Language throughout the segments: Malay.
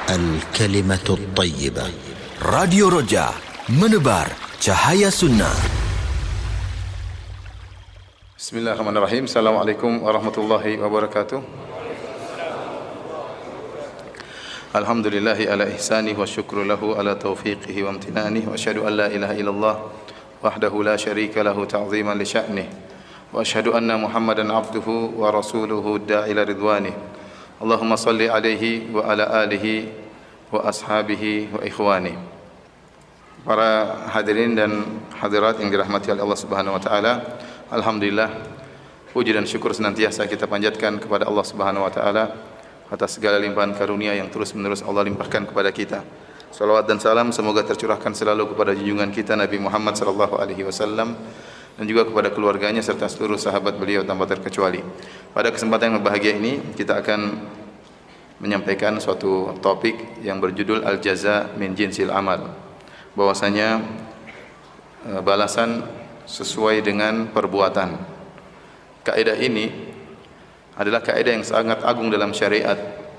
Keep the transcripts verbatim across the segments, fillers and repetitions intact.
الكلمة الطيبة. راديو رجاء menebar cahaya sunnah. Bismillahirrahmanirrahim. Assalamualaikum warahmatullahi wabarakatuh. Alhamdulillahi ala ihsanih wa syukru lahu ala taufiqihi wa amtinanih wa asyhadu an la ilaha illallah wahdahu la syarika lahu ta'ziman li sya'nih wa asyhadu anna Muhammadan abduhu wa rasuluhu da'ila ridwanih. Allahumma salli alaihi wa ala alihi wa ashabihi wa ikhwani. Para hadirin dan hadirat yang dirahmati oleh Allah Subhanahu wa taala, alhamdulillah puji dan syukur senantiasa kita panjatkan kepada Allah Subhanahu wa taala atas segala limpahan karunia yang terus-menerus Allah limpahkan kepada kita. Salawat dan salam semoga tercurahkan selalu kepada junjungan kita Nabi Muhammad sallallahu alaihi wasallam dan juga kepada keluarganya serta seluruh sahabat beliau tanpa terkecuali. Pada kesempatan yang berbahagia ini kita akan menyampaikan suatu topik yang berjudul Al-Jaza min Jinsil Amal. Bahwasanya balasan sesuai dengan perbuatan. Kaidah ini adalah kaidah yang sangat agung dalam syariat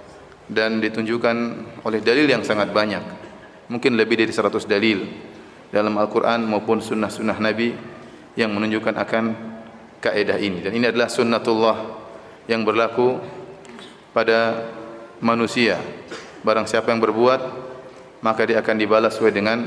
dan ditunjukkan oleh dalil yang sangat banyak. Mungkin lebih dari seratus dalil dalam Al-Quran maupun sunnah-sunnah Nabi yang menunjukkan akan kaidah ini. Dan ini adalah sunnatullah yang berlaku pada manusia. Barang siapa yang berbuat, maka dia akan dibalas sesuai dengan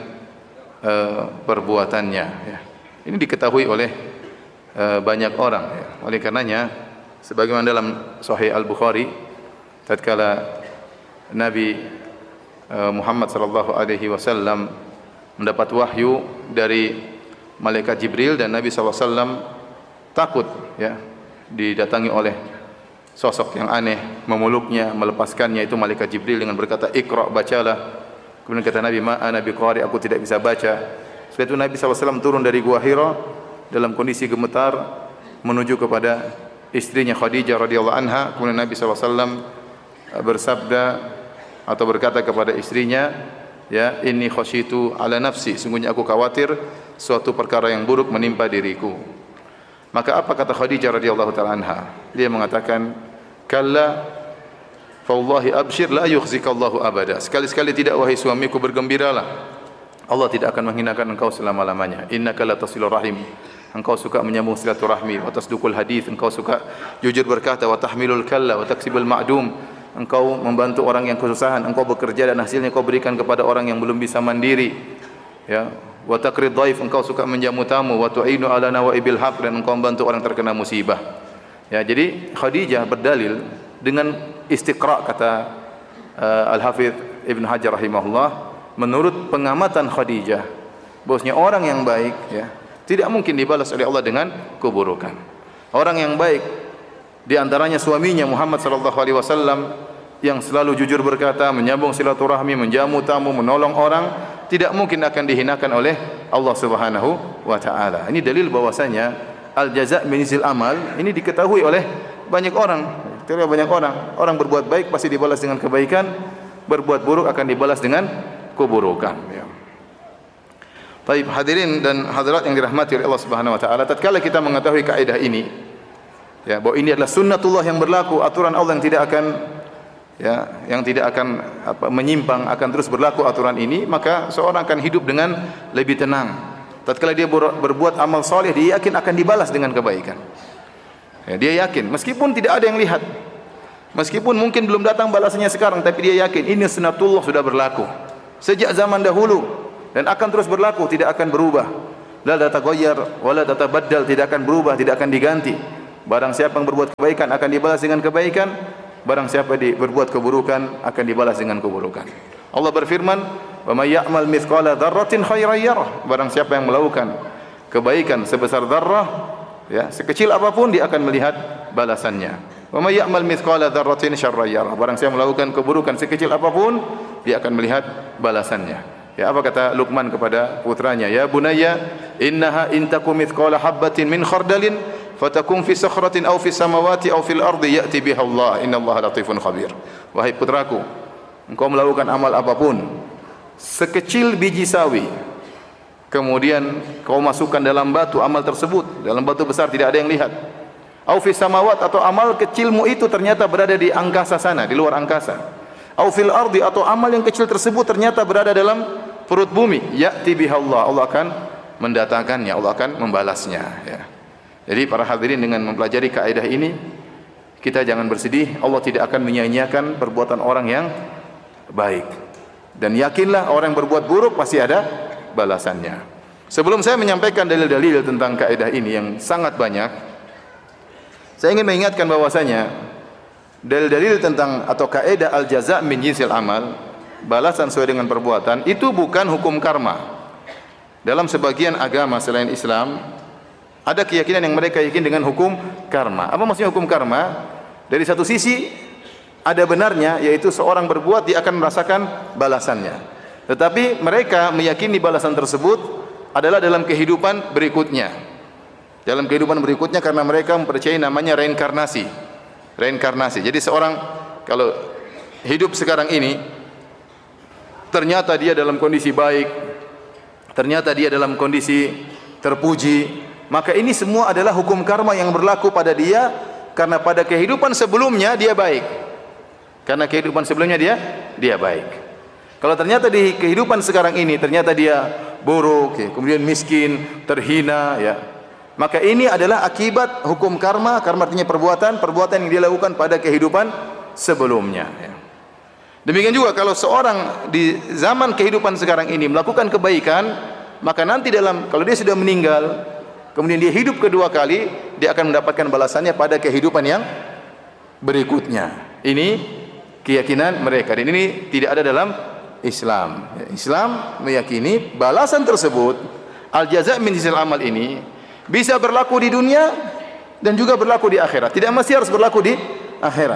uh, perbuatannya. Ya. Ini diketahui oleh uh, banyak orang. Ya. Oleh karenanya, sebagaimana dalam Sahih Al-Bukhari, tatkala Nabi uh, Muhammad sallallahu alaihi wasallam mendapat wahyu dari malaikat Jibril dan Nabi sallallahu alaihi wasallam takut, ya, didatangi oleh sosok yang aneh, memeluknya, melepaskannya. Itu malaikat Jibril dengan berkata, "Iqra, bacalah." Kemudian kata Nabi, "Ma ana biqari, aku tidak bisa baca." Setelah itu Nabi sallallahu alaihi wasallam turun dari Gua Hira dalam kondisi gemetar menuju kepada istrinya Khadijah radhiyallahu anha. Kemudian Nabi sallallahu alaihi wasallam bersabda atau berkata kepada istrinya, "Ya, inni khasyitu ala nafsi, sungguhnya aku khawatir suatu perkara yang buruk menimpa diriku." Maka apa kata Khadijah radhiyallahu taala anha? Dia mengatakan, "Kalla fa wallahi abshir la yukhzikallahu abada." Sekali-sekali tidak, wahai suamiku, bergembiralah, Allah tidak akan menghinakan engkau selama-lamanya. Innaka la tasilur rahim, engkau suka menyambung silaturahmi, wa tasduqul hadis, engkau suka jujur berkata, wa tahmilul kalla wa taksibul ma'dum, engkau membantu orang yang kesusahan, engkau bekerja dan hasilnya kau berikan kepada orang yang belum bisa mandiri. Ya, wa taqrid dhaif, engkau suka menjamu tamu, wa tu'inu ala nawaibil haq, dan engkau membantu orang terkena musibah. Ya, jadi Khadijah berdalil dengan istiqra, kata uh, Al-Hafidz Ibn Hajar rahimahullah, menurut pengamatan Khadijah, bahwasanya orang yang baik, ya, tidak mungkin dibalas oleh Allah dengan keburukan. Orang yang baik di antaranya suaminya Muhammad sallallahu alaihi wasallam yang selalu jujur berkata, menyambung silaturahmi, menjamu tamu, menolong orang, tidak mungkin akan dihinakan oleh Allah Subhanahu wa taala. Ini dalil bahwasanya al-jaza' min jinsil amal ini diketahui oleh banyak orang. Diketahui banyak orang. Orang berbuat baik pasti dibalas dengan kebaikan, berbuat buruk akan dibalas dengan keburukan. Ya. Baik, hadirin dan hadirat yang dirahmati oleh Allah Subhanahu wa taala, tatkala kita mengetahui kaidah ini, ya, bahwa ini adalah sunnatullah yang berlaku, aturan Allah yang tidak akan, ya, yang tidak akan apa, menyimpang, akan terus berlaku aturan ini, maka seorang akan hidup dengan lebih tenang. Tatkala dia berbuat amal soleh, dia yakin akan dibalas dengan kebaikan. Ya, dia yakin, meskipun tidak ada yang lihat, meskipun mungkin belum datang balasannya sekarang, tapi dia yakin ini sunnatullah sudah berlaku sejak zaman dahulu dan akan terus berlaku, tidak akan berubah. La tataghayyar wa la tatabaddal, tidak akan berubah, tidak akan diganti. Barang siapa yang berbuat kebaikan akan dibalas dengan kebaikan, barang siapa yang berbuat keburukan akan dibalas dengan keburukan. Allah berfirman, "Wa may ya'mal mithqala dzarratin khairan yarah." Barang siapa yang melakukan kebaikan sebesar dzarrah, ya, sekecil apapun, dia akan melihat balasannya. "Wa may ya'mal mithqala dzarratin syarran yarah." Barang siapa melakukan keburukan sekecil apapun, dia akan melihat balasannya. Ya, apa kata Luqman kepada putranya? "Ya bunayya, innaha in takum mithqala habatin min khardalin fatakum fi sakhratin aw fi samawati aw fil ardi ya'ti biha Allah, innallaha latifun khabir." Wahai putraku, engkau melakukan amal apapun sekecil biji sawi, kemudian kau masukkan dalam batu amal tersebut, dalam batu besar tidak ada yang lihat, au fis samawat, atau amal kecilmu itu ternyata berada di angkasa sana, di luar angkasa, Au fil ardi, atau amal yang kecil tersebut ternyata berada dalam perut bumi, ya'ti biha Allah, Allah akan mendatangkannya, Allah akan membalasnya, ya. Jadi para hadirin, dengan mempelajari kaidah ini kita jangan bersedih, Allah tidak akan menyia-nyiakan perbuatan orang yang baik. Dan yakinlah orang yang berbuat buruk pasti ada balasannya. Sebelum saya menyampaikan dalil-dalil tentang kaidah ini yang sangat banyak, saya ingin mengingatkan bahwasanya dalil-dalil tentang atau kaidah al-jaza' min jinsil amal, balasan sesuai dengan perbuatan, itu bukan hukum karma. Dalam sebagian agama selain Islam ada keyakinan yang mereka yakin dengan hukum karma. Apa maksudnya hukum karma? Dari satu sisi ada benarnya, yaitu seorang berbuat dia akan merasakan balasannya. Tetapi mereka meyakini balasan tersebut adalah dalam kehidupan berikutnya. Dalam kehidupan berikutnya karena mereka mempercayai namanya reinkarnasi. Reinkarnasi. Jadi seorang kalau hidup sekarang ini ternyata dia dalam kondisi baik, ternyata dia dalam kondisi terpuji, maka ini semua adalah hukum karma yang berlaku pada dia karena pada kehidupan sebelumnya dia baik. Karena kehidupan sebelumnya dia dia baik. Kalau ternyata di kehidupan sekarang ini ternyata dia buruk, ya, kemudian miskin, terhina, ya, maka ini adalah akibat hukum karma. Karma artinya perbuatan, perbuatan yang dia lakukan pada kehidupan sebelumnya, ya. Demikian juga kalau seorang di zaman kehidupan sekarang ini melakukan kebaikan, maka nanti dalam, kalau dia sudah meninggal, kemudian dia hidup kedua kali, dia akan mendapatkan balasannya pada kehidupan yang berikutnya. Ini keyakinan mereka, dan ini tidak ada dalam Islam. Islam meyakini balasan tersebut, al-jaza' min jinsil amal ini bisa berlaku di dunia dan juga berlaku di akhirat. Tidak mesti harus berlaku di akhirat.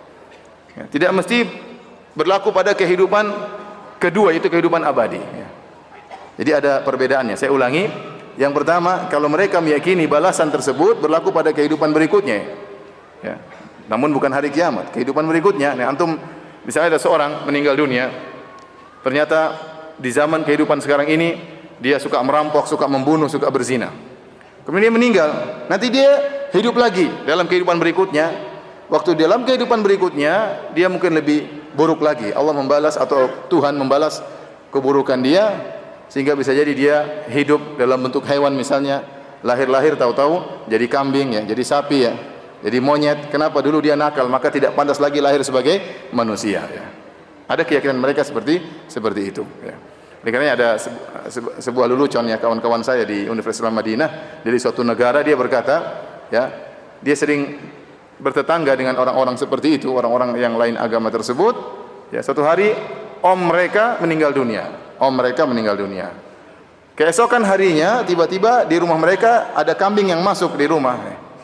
Ya, tidak mesti berlaku pada kehidupan kedua, itu kehidupan abadi. Ya. Jadi ada perbedaannya. Saya ulangi. Yang pertama, kalau mereka meyakini balasan tersebut berlaku pada kehidupan berikutnya. Ya. Namun bukan hari kiamat, kehidupan berikutnya. Nah, antum misalnya ada seorang meninggal dunia, ternyata di zaman kehidupan sekarang ini dia suka merampok, suka membunuh, suka berzina. Kemudian dia meninggal, nanti dia hidup lagi dalam kehidupan berikutnya. Waktu dalam kehidupan berikutnya dia mungkin lebih buruk lagi. Allah membalas atau Tuhan membalas keburukan dia, sehingga bisa jadi dia hidup dalam bentuk hewan misalnya, lahir-lahir tahu-tahu jadi kambing, ya, jadi sapi, ya, jadi monyet. Kenapa? Dulu dia nakal, maka tidak pantas lagi lahir sebagai manusia, ya. Ada keyakinan mereka seperti seperti itu, ya. Oleh karenanya ada sebu sebuah lelucon, ya, kawan-kawan saya di Universitas Madinah dari suatu negara, dia berkata, ya, dia sering bertetangga dengan orang-orang seperti itu, orang-orang yang lain agama tersebut. Ya, suatu hari om mereka meninggal dunia, om mereka meninggal dunia. Keesokan harinya tiba-tiba di rumah mereka ada kambing yang masuk di rumah.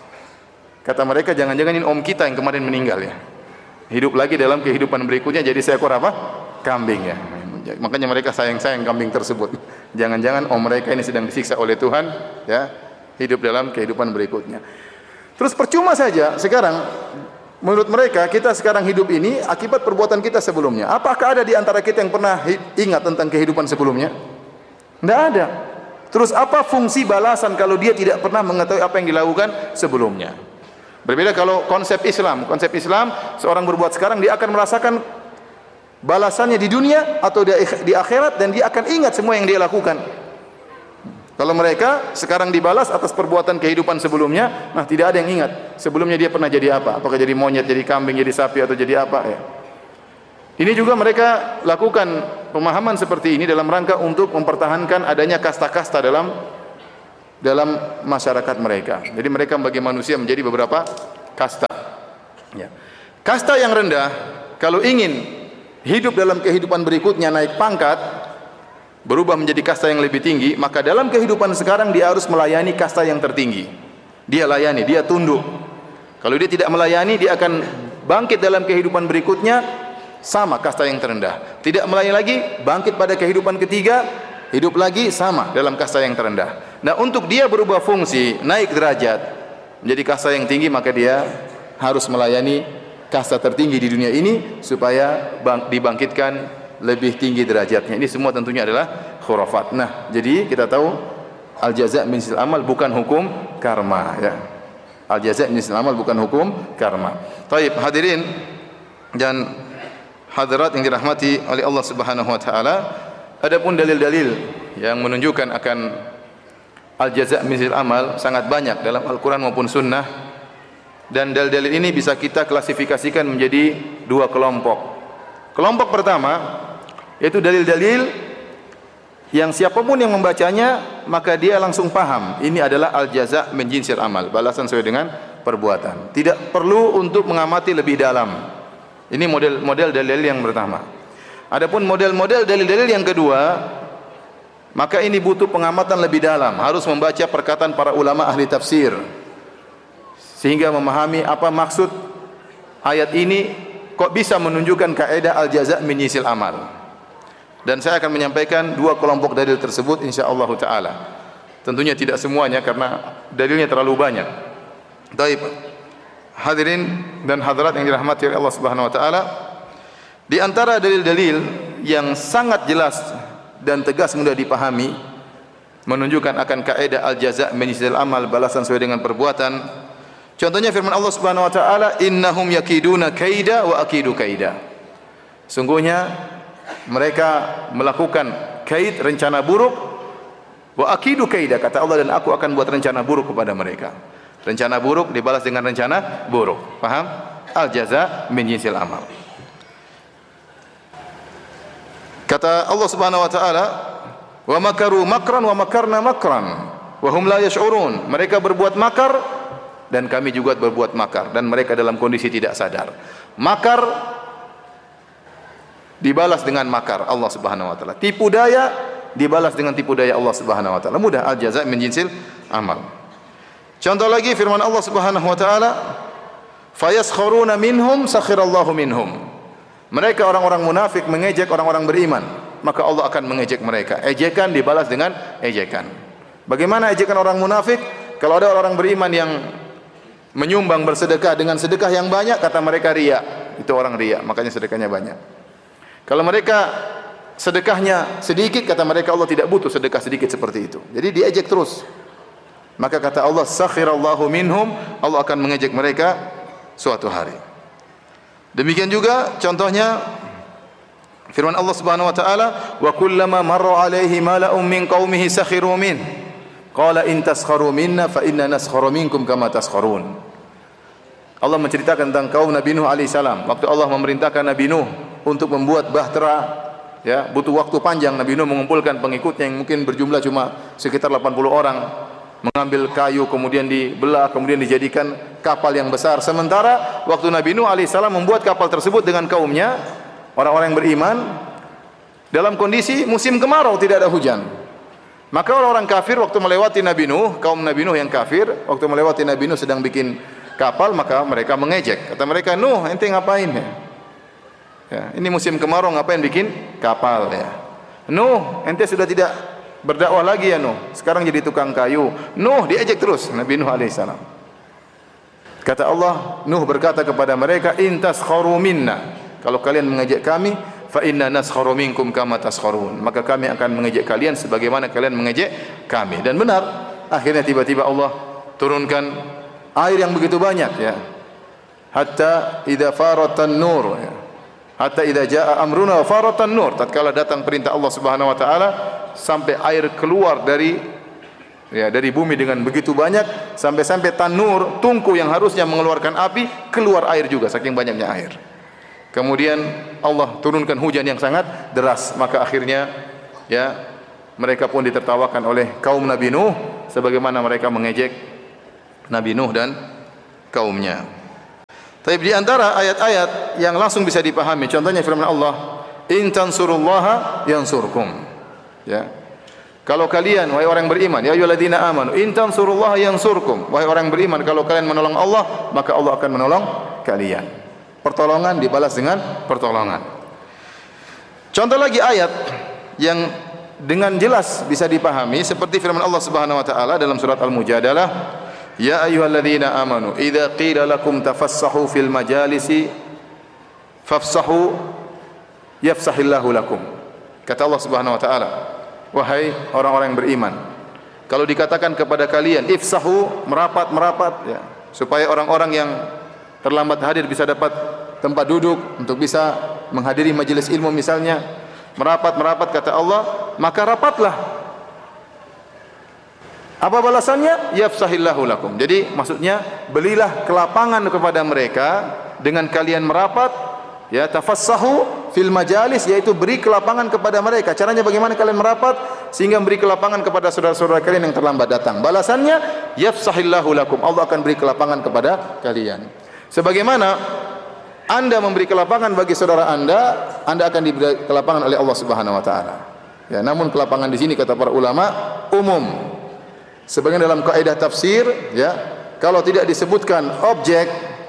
Kata mereka, jangan-jangan ini om kita yang kemarin meninggal, ya, hidup lagi dalam kehidupan berikutnya jadi seekor apa? Kambing, ya. Makanya mereka sayang-sayang kambing tersebut. Jangan-jangan om mereka ini sedang disiksa oleh Tuhan, ya, hidup dalam kehidupan berikutnya. Terus percuma saja sekarang menurut mereka kita sekarang hidup ini akibat perbuatan kita sebelumnya. Apakah ada di antara kita yang pernah ingat tentang kehidupan sebelumnya? Tidak ada. Terus apa fungsi balasan kalau dia tidak pernah mengetahui apa yang dilakukan sebelumnya? Berbeda kalau konsep Islam. Konsep Islam, seorang berbuat sekarang dia akan merasakan balasannya di dunia atau di akhirat, dan dia akan ingat semua yang dia lakukan. Kalau mereka sekarang dibalas atas perbuatan kehidupan sebelumnya, nah tidak ada yang ingat sebelumnya dia pernah jadi apa, apakah jadi monyet, jadi kambing, jadi sapi, atau jadi apa, ya. Ini juga mereka lakukan pemahaman seperti ini dalam rangka untuk mempertahankan adanya kasta-kasta dalam dalam masyarakat mereka. Jadi mereka bagi manusia menjadi beberapa kasta, ya. Kasta yang rendah kalau ingin hidup dalam kehidupan berikutnya naik pangkat, berubah menjadi kasta yang lebih tinggi, maka dalam kehidupan sekarang dia harus melayani kasta yang tertinggi. Dia layani, dia tunduk. Kalau dia tidak melayani, dia akan bangkit dalam kehidupan berikutnya sama kasta yang terendah. Tidak melayani lagi, bangkit pada kehidupan ketiga, hidup lagi sama dalam kasta yang terendah. Nah, untuk dia berubah fungsi, naik derajat menjadi kasta yang tinggi, maka dia harus melayani kasta tertinggi di dunia ini supaya bang, dibangkitkan lebih tinggi derajatnya. Ini semua tentunya adalah khurafat. Nah, jadi kita tahu al-jaza' min jinsil amal bukan hukum karma, ya. Al-jaza' min jinsil amal bukan hukum karma. Baik, hadirin dan hadirat yang dirahmati oleh Allah Subhanahu wa taala, adapun dalil-dalil yang menunjukkan akan al-jaza' min jinsil amal sangat banyak dalam Al-Qur'an maupun sunnah, dan dalil-dalil ini bisa kita klasifikasikan menjadi dua kelompok. Kelompok pertama yaitu dalil-dalil yang siapapun yang membacanya maka dia langsung paham ini adalah al-jaza' min jinsil amal, balasan sesuai dengan perbuatan. Tidak perlu untuk mengamati lebih dalam. Ini model-model dalil yang pertama. Adapun model-model dalil-dalil yang kedua, maka ini butuh pengamatan lebih dalam, harus membaca perkataan para ulama ahli tafsir sehingga memahami apa maksud ayat ini, kok bisa menunjukkan kaidah al-jaza' min jinsil amal. Dan saya akan menyampaikan dua kelompok dalil tersebut insyaallah taala. Tentunya tidak semuanya karena dalilnya terlalu banyak. Baik, hadirin dan hadirat yang dirahmati oleh Allah Subhanahu wa taala, di antara dalil-dalil yang sangat jelas dan tegas mudah dipahami menunjukkan akan kaidah al-jaza' min jinsil amal, balasan sesuai dengan perbuatan. Contohnya firman Allah Subhanahu wa taala, innahum yakiduna kaida wa akidu kaida. Sungguhnya mereka melakukan kaid, rencana buruk, wa akidu kaida, kata Allah, dan aku akan buat rencana buruk kepada mereka. Rencana buruk dibalas dengan rencana buruk. Paham? Al-jaza' min jinsil amal. Kata Allah Subhanahu wa taala, wa makaru makran wa makarna makran wa hum la yash'urun. Mereka berbuat makar dan kami juga berbuat makar, dan mereka dalam kondisi tidak sadar. Makar dibalas dengan makar Allah Subhanahu wa taala. Tipu daya dibalas dengan tipu daya Allah Subhanahu wa taala. Mudah, al-jaza' min jinsil amal. Contoh lagi firman Allah Subhanahu wa taala, fayaskharuna minhum sakhirallahu minhum. Mereka orang-orang munafik mengejek orang-orang beriman, maka Allah akan mengejek mereka. Ejekan dibalas dengan ejekan. Bagaimana ejekan orang munafik? Kalau ada orang beriman yang menyumbang bersedekah dengan sedekah yang banyak, kata mereka riya. Itu orang riya, makanya sedekahnya banyak. Kalau mereka sedekahnya sedikit, kata mereka Allah tidak butuh sedekah sedikit seperti itu. Jadi diejek terus. Maka kata Allah, sakhirallahu minhum, Allah akan mengejek mereka suatu hari. Demikian juga contohnya firman Allah Subhanahu wa taala, wa kullama marra alaihi mala'un min qaumihi sakhiru min qala in taskharu minna fa inna naskharu minkum kama taskharun. Allah menceritakan tentang kaum Nabi Nuh alaihi salam. Waktu Allah memerintahkan Nabi Nuh untuk membuat bahtera, ya, butuh waktu panjang. Nabi Nuh mengumpulkan pengikutnya yang mungkin berjumlah cuma sekitar delapan puluh orang, mengambil kayu kemudian dibelah kemudian dijadikan kapal yang besar. Sementara waktu Nabi Nuh alaihissalam membuat kapal tersebut dengan kaumnya, orang-orang yang beriman, dalam kondisi musim kemarau, tidak ada hujan. Maka orang-orang kafir waktu melewati Nabi Nuh, kaum Nabi Nuh yang kafir, waktu melewati Nabi Nuh sedang bikin kapal, maka mereka mengejek. Kata mereka, Nuh, ente ngapain ya? Ya, ini musim kemarau, ngapain bikin kapal ya? Nuh, ente sudah tidak berdakwah lagi ya Nuh, sekarang jadi tukang kayu. Nuh diejek terus Nabi Nuh alaihissalam. Kata Allah, Nuh berkata kepada mereka, in taskharu minna, kalau kalian mengejek kami, fa inna naskharu minkum kama taskharun, maka kami akan mengejek kalian sebagaimana kalian mengejek kami. Dan benar, akhirnya tiba-tiba Allah turunkan air yang begitu banyak, ya, hatta idza faratan nur, ya, hatta idza jaa amruna wa faratan nur, tatkala datang perintah Allah Subhanahu wa taala sampai air keluar dari, ya, dari bumi dengan begitu banyak, sampai-sampai tanur, tungku yang harusnya mengeluarkan api, keluar air juga saking banyaknya air. Kemudian Allah turunkan hujan yang sangat deras, maka akhirnya, ya, mereka pun ditertawakan oleh kaum Nabi Nuh sebagaimana mereka mengejek Nabi Nuh dan kaumnya. Tapi di antara ayat-ayat yang langsung bisa dipahami, contohnya firman Allah, in tansurullaha yansurkum. Ya, kalau kalian, wahai orang beriman, ya ayyuhalladzina amanu, in tansurullaha yansurkum, wahai orang beriman, kalau kalian menolong Allah, maka Allah akan menolong kalian. Pertolongan dibalas dengan pertolongan. Contoh lagi ayat yang dengan jelas bisa dipahami seperti firman Allah Subhanahu wa taala dalam surat Al-Mujadalah, ya ayyuhalladzina amanu, idza qila lakum tafassahu fil majalisi fafsahu yafsahillahu lakum. Kata Allah Subhanahu wa taala, wahai orang-orang yang beriman, kalau dikatakan kepada kalian ifsahu, merapat-merapat, ya, supaya orang-orang yang terlambat hadir bisa dapat tempat duduk untuk bisa menghadiri majelis ilmu misalnya, merapat-merapat kata Allah, maka rapatlah. Apa balasannya? Yafsahillahu lakum. Jadi maksudnya belilah kelapangan kepada mereka dengan kalian merapat, ya, tafassahu fil majalis, yaitu beri kelapangan kepada mereka. Caranya bagaimana kalian merapat sehingga beri kelapangan kepada saudara-saudara kalian yang terlambat datang. Balasannya yafsahillahu lakum. Allah akan beri kelapangan kepada kalian. Sebagaimana Anda memberi kelapangan bagi saudara Anda, Anda akan diberi kelapangan oleh Allah Subhanahu wa taala. Ya, namun kelapangan di sini kata para ulama umum. Sebagian dalam kaidah tafsir, ya, kalau tidak disebutkan objek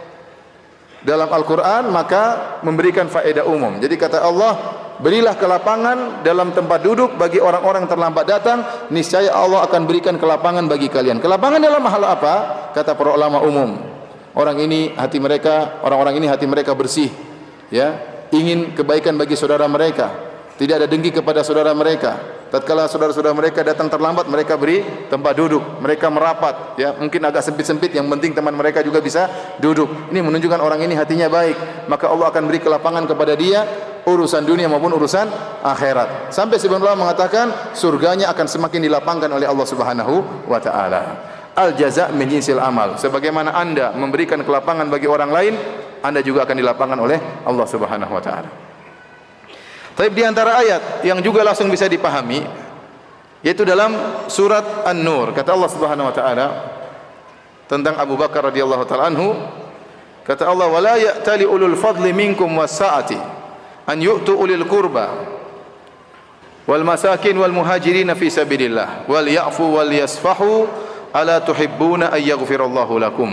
dalam Al-Quran maka memberikan faedah umum. Jadi kata Allah, berilah kelapangan dalam tempat duduk bagi orang-orang terlambat datang, niscaya Allah akan berikan kelapangan bagi kalian. Kelapangan dalam hal apa? Kata para ulama umum. Orang ini hati mereka, orang-orang ini hati mereka bersih, ya, ingin kebaikan bagi saudara mereka, tidak ada dengki kepada saudara mereka. Tatkala saudara-saudara mereka datang terlambat, mereka beri tempat duduk, mereka merapat, ya, mungkin agak sempit-sempit, yang penting teman mereka juga bisa duduk. Ini menunjukkan orang ini hatinya baik, maka Allah akan beri kelapangan kepada dia urusan dunia maupun urusan akhirat. Sampai sebagian ulama mengatakan surganya akan semakin dilapangkan oleh Allah Subhanahu wa taala. Al jaza' min jinsil amal. Sebagaimana Anda memberikan kelapangan bagi orang lain, Anda juga akan dilapangkan oleh Allah Subhanahu wa taala. Tapi di antara ayat yang juga langsung bisa dipahami, yaitu dalam surat An-Nur, kata Allah Subhanahu wa taala tentang Abu Bakar radhiyallahu taala anhu, kata Allah, wala ya'tali ulul fadli minkum was-sa'ati an yu'tu ulil qurba wal masakin wal muhajirin fi sabilillah wal ya'fu wal yasfahu ala tuhibbuna ay yaghfirallahu lakum.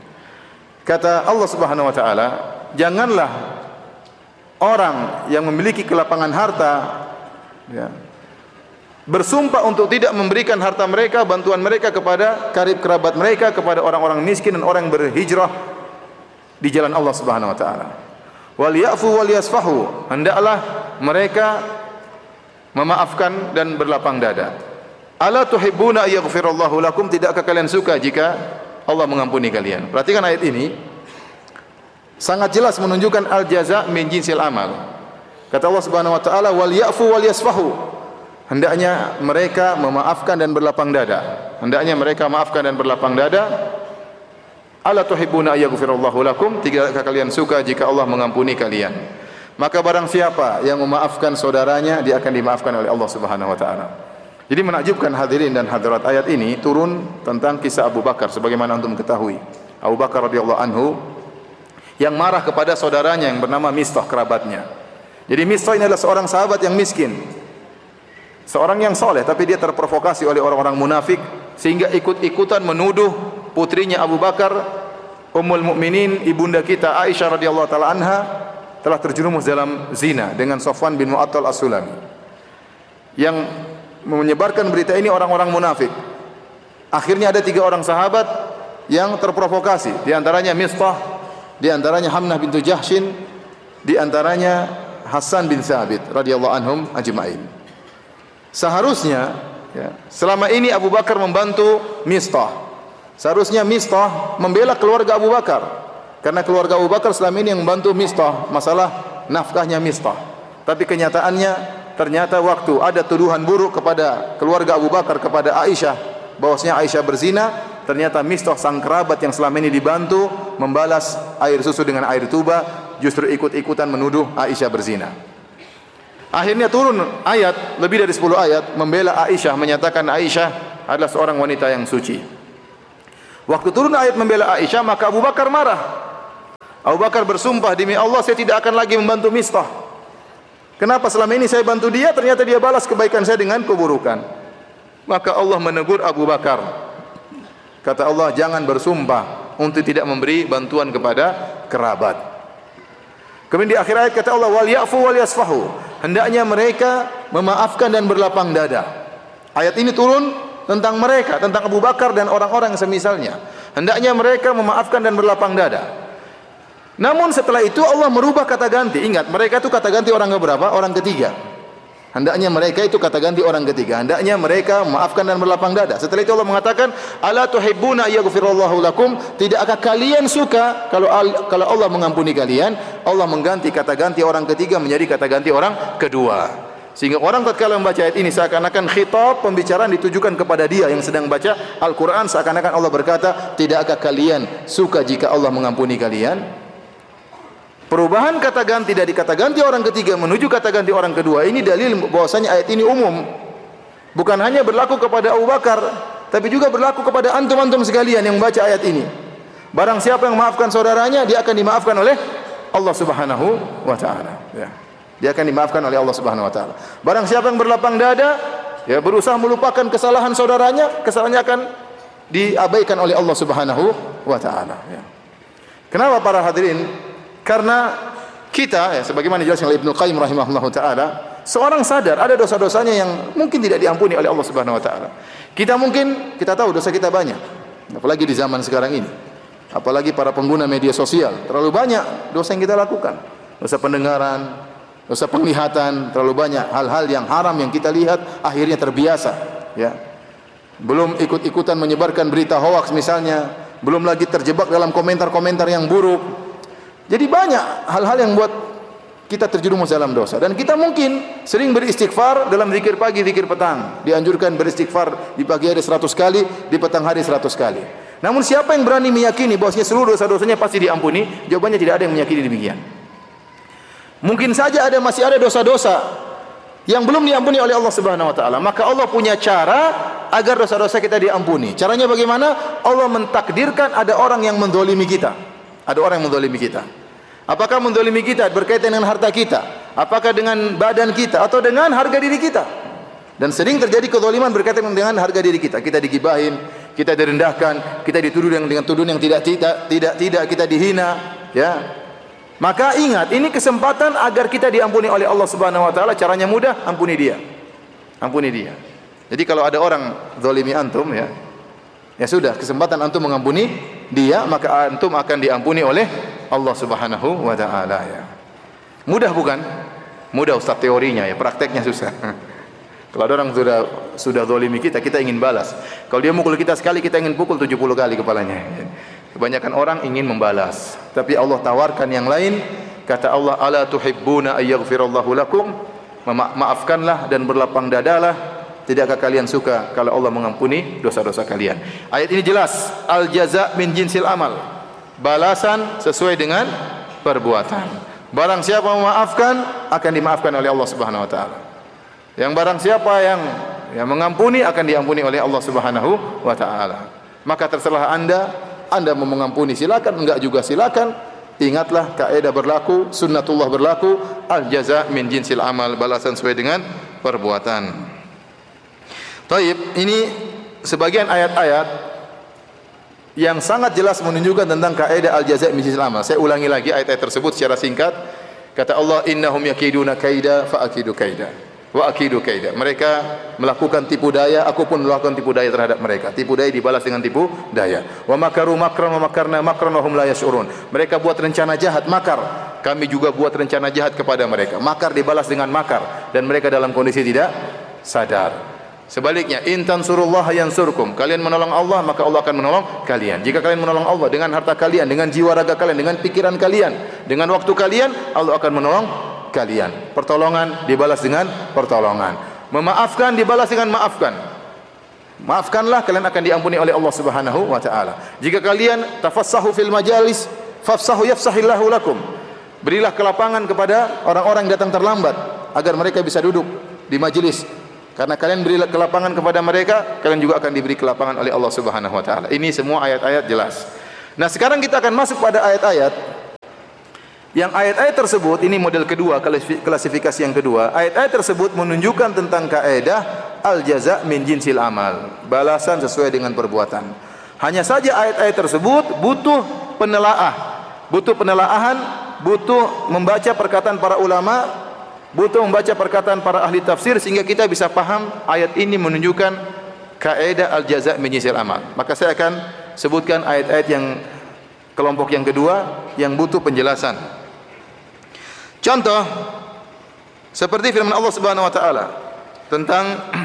Kata Allah Subhanahu wa taala, janganlah orang yang memiliki kelapangan harta, ya, bersumpah untuk tidak memberikan harta mereka, bantuan mereka kepada karib kerabat mereka, kepada orang-orang miskin dan orang yang berhijrah di jalan Allah Subhanahu wa taala. Wal ya'fu wal yasfahu, hendaklah mereka memaafkan dan berlapang dada. Ala tuhibbuna yaghfirallahu lakum, tidakkah kalian suka jika Allah mengampuni kalian? Perhatikan ayat ini. Sangat jelas menunjukkan al jaza' min jinsil amal. Kata Allah Subhanahu wa taala, wal ya'fu wal yasfahu. Hendaknya mereka memaafkan dan berlapang dada. Hendaknya mereka maafkan dan berlapang dada. Ala tuhibbuna yaghfirallahu lakum, tidakkah kalian suka jika Allah mengampuni kalian? Maka barang siapa yang memaafkan saudaranya, dia akan dimaafkan oleh Allah Subhanahu wa taala. Jadi menakjubkan hadirin dan hadirat, ayat ini turun tentang kisah Abu Bakar sebagaimana antum ketahui. Abu Bakar radhiyallahu anhu yang marah kepada saudaranya yang bernama Mistah, kerabatnya. Jadi Mistah ini adalah seorang sahabat yang miskin, seorang yang soleh, tapi dia terprovokasi oleh orang-orang munafik sehingga ikut-ikutan menuduh putrinya Abu Bakar, Ummul Mukminin, ibunda kita Aisyah radhiyallahu taala anha, telah terjerumus dalam zina dengan Safwan bin Mu'attal As-Sulami. Yang menyebarkan berita ini orang-orang munafik. Akhirnya ada tiga orang sahabat yang terprovokasi, di antaranya Mistah, di antaranya Hamnah bintu Jahshin, di antaranya Hasan bin Thabit radhiyallahu anhum ajma'in. Seharusnya, ya, selama ini Abu Bakar membantu Mistah. Seharusnya Mistah membela keluarga Abu Bakar, karena keluarga Abu Bakar selama ini yang membantu Mistah masalah nafkahnya Mistah. Tapi kenyataannya ternyata waktu ada tuduhan buruk kepada keluarga Abu Bakar kepada Aisyah, bahwasanya Aisyah berzina, ternyata Mistah sang kerabat yang selama ini dibantu membalas air susu dengan air tuba, justru ikut-ikutan menuduh Aisyah berzina. Akhirnya turun ayat, lebih dari sepuluh ayat membela Aisyah, menyatakan Aisyah adalah seorang wanita yang suci. Waktu turun ayat membela Aisyah, maka Abu Bakar marah. Abu Bakar bersumpah, demi Allah saya tidak akan lagi membantu Mistah. Kenapa selama ini saya bantu dia, ternyata dia balas kebaikan saya dengan keburukan. Maka Allah menegur Abu Bakar. Kata Allah, jangan bersumpah untuk tidak memberi bantuan kepada kerabat. Kemudian di akhir ayat kata Allah, wal ya'fu wal yasfahu, hendaknya mereka memaafkan dan berlapang dada. Ayat ini turun tentang mereka, tentang Abu Bakar dan orang-orang semisalnya. Hendaknya mereka memaafkan dan berlapang dada. Namun setelah itu Allah merubah kata ganti. Ingat, mereka itu kata ganti orang keberapa? Orang ketiga. Hendaknya mereka itu kata ganti orang ketiga. Hendaknya mereka memaafkan dan berlapang dada. Setelah itu Allah mengatakan, "Ala tuhibbuna yaghfirallahu lakum?" Tidakkah kalian suka kalau kalau Allah mengampuni kalian? Allah mengganti kata ganti orang ketiga menjadi kata ganti orang kedua. Sehingga orang tatkala membaca ayat ini seakan-akan khitab pembicaraan ditujukan kepada dia yang sedang baca Al-Quran, seakan-akan Allah berkata, tidakkah kalian suka jika Allah mengampuni kalian? Perubahan kata ganti dari kata ganti orang ketiga menuju kata ganti orang kedua, ini dalil bahwasanya ayat ini umum. Bukan hanya berlaku kepada Abu Bakar, tapi juga berlaku kepada antum-antum sekalian yang membaca ayat ini. Barang siapa yang memaafkan saudaranya, dia akan dimaafkan oleh Allah Subhanahu wa taala. Ya. Dia akan dimaafkan oleh Allah Subhanahu wa taala. Barang siapa yang berlapang dada, ya berusaha melupakan kesalahan saudaranya, kesalahannya akan diabaikan oleh Allah Subhanahu wa taala, ya. Kenapa para hadirin? Karena kita, ya, sebagaimana dijelaskan oleh Ibnu Qayyim rahimahullahu taala, seorang sadar ada dosa-dosanya yang mungkin tidak diampuni oleh Allah Subhanahu wa taala. Kita mungkin kita tahu dosa kita banyak, apalagi di zaman sekarang ini. Apalagi para pengguna media sosial, terlalu banyak dosa yang kita lakukan. Dosa pendengaran, dosa penglihatan, terlalu banyak hal-hal yang haram yang kita lihat, akhirnya terbiasa, ya. Belum ikut-ikutan menyebarkan berita hoaks misalnya, belum lagi terjebak dalam komentar-komentar yang buruk. Jadi banyak hal-hal yang buat kita terjerumus dalam dosa. Dan kita mungkin sering beristighfar dalam zikir pagi, zikir petang. Dianjurkan beristighfar di pagi hari seratus kali, di petang hari seratus kali. Namun siapa yang berani meyakini bahwasanya seluruh dosa-dosanya pasti diampuni? Jawabannya tidak ada yang meyakini demikian. Mungkin saja ada masih ada dosa-dosa yang belum diampuni oleh Allah Subhanahu wa taala. Maka Allah punya cara agar dosa-dosa kita diampuni. Caranya bagaimana? Allah mentakdirkan ada orang yang menzalimi kita. Ada orang yang menzalimi kita. Apakah menzalimi kita berkaitan dengan harta kita? Apakah dengan badan kita atau dengan harga diri kita? Dan sering terjadi kezaliman berkaitan dengan harga diri kita. Kita digibahin, kita direndahkan, kita dituduh dengan, dengan tuduhan yang tidak tidak tidak tidak kita dihina, ya. Maka ingat, ini kesempatan agar kita diampuni oleh Allah Subhanahu wa taala. Caranya mudah, ampuni dia. Ampuni dia. Jadi kalau ada orang zalimi antum, ya. Ya sudah, kesempatan antum mengampuni dia, maka antum akan diampuni oleh Allah Subhanahu wa taala, ya. Mudah bukan? Mudah Ustaz teorinya, ya, prakteknya susah. Kalau ada orang sudah sudah zalimi kita, kita ingin balas. Kalau dia mukul kita sekali, kita ingin pukul tujuh puluh kali kepalanya. Kebanyakan orang ingin membalas, tapi Allah tawarkan yang lain. Kata Allah, "Ala tuhibbuna ayyaghfirallahu lakum?" Ma maafkanlah dan berlapang dadalah. Tidakkah kalian suka kalau Allah mengampuni dosa-dosa kalian? Ayat ini jelas, al jaza min jinsil amal. Balasan sesuai dengan perbuatan. Barang siapa memaafkan, akan dimaafkan oleh Allah Subhanahu wa taala. Yang barang siapa yang yang mengampuni, akan diampuni oleh Allah Subhanahu wa taala. Maka terserah Anda, Anda mau mengampuni silakan, enggak juga silakan. Ingatlah kaidah berlaku, sunnatullah berlaku, al jaza min jinsil amal, balasan sesuai dengan perbuatan. Taib, ini sebagian ayat-ayat yang sangat jelas menunjukkan tentang kaidah al jaza min jinsil amal. Saya ulangi lagi ayat-ayat tersebut secara singkat. Kata Allah, innahum yakiduna kaida fa akidu kaida wa akidu kaida. Mereka melakukan tipu daya, aku pun melakukan tipu daya terhadap mereka. Tipu daya dibalas dengan tipu daya. Wa makaru makran wa makarna makran wa hum la yash'urun. Mereka buat rencana jahat, makar. Kami juga buat rencana jahat kepada mereka. Makar dibalas dengan makar dan mereka dalam kondisi tidak sadar. Sebaliknya, in tansurullaha yansurkum. Kalian menolong Allah, maka Allah akan menolong kalian. Jika kalian menolong Allah dengan harta kalian, dengan jiwa raga kalian, dengan pikiran kalian, dengan waktu kalian, Allah akan menolong kalian. Pertolongan dibalas dengan pertolongan. Memaafkan dibalas dengan maafkan. Maafkanlah, kalian akan diampuni oleh Allah Subhanahu wa taala. Jika kalian tafassahu fil majalis, fafsahu yafsahillahu lakum. Berilah kelapangan kepada orang-orang yang datang terlambat agar mereka bisa duduk di majelis. Karena kalian beri kelapangan kepada mereka, kalian juga akan diberi kelapangan oleh Allah Subhanahu wa taala. Ini semua ayat-ayat jelas. Nah, sekarang kita akan masuk pada ayat-ayat yang ayat-ayat tersebut, ini model kedua, klasifikasi yang kedua. Ayat-ayat tersebut menunjukkan tentang kaidah al-jaza min jinsil amal, balasan sesuai dengan perbuatan. Hanya saja ayat-ayat tersebut butuh penelaah, butuh penelaahan, butuh membaca perkataan para ulama, butuh membaca perkataan para ahli tafsir sehingga kita bisa paham ayat ini menunjukkan kaidah al-jaza' min jinsil amal. Maka saya akan sebutkan ayat-ayat yang kelompok yang kedua yang butuh penjelasan. Contoh, Seperti firman Allah Subhanahu wa taala tentang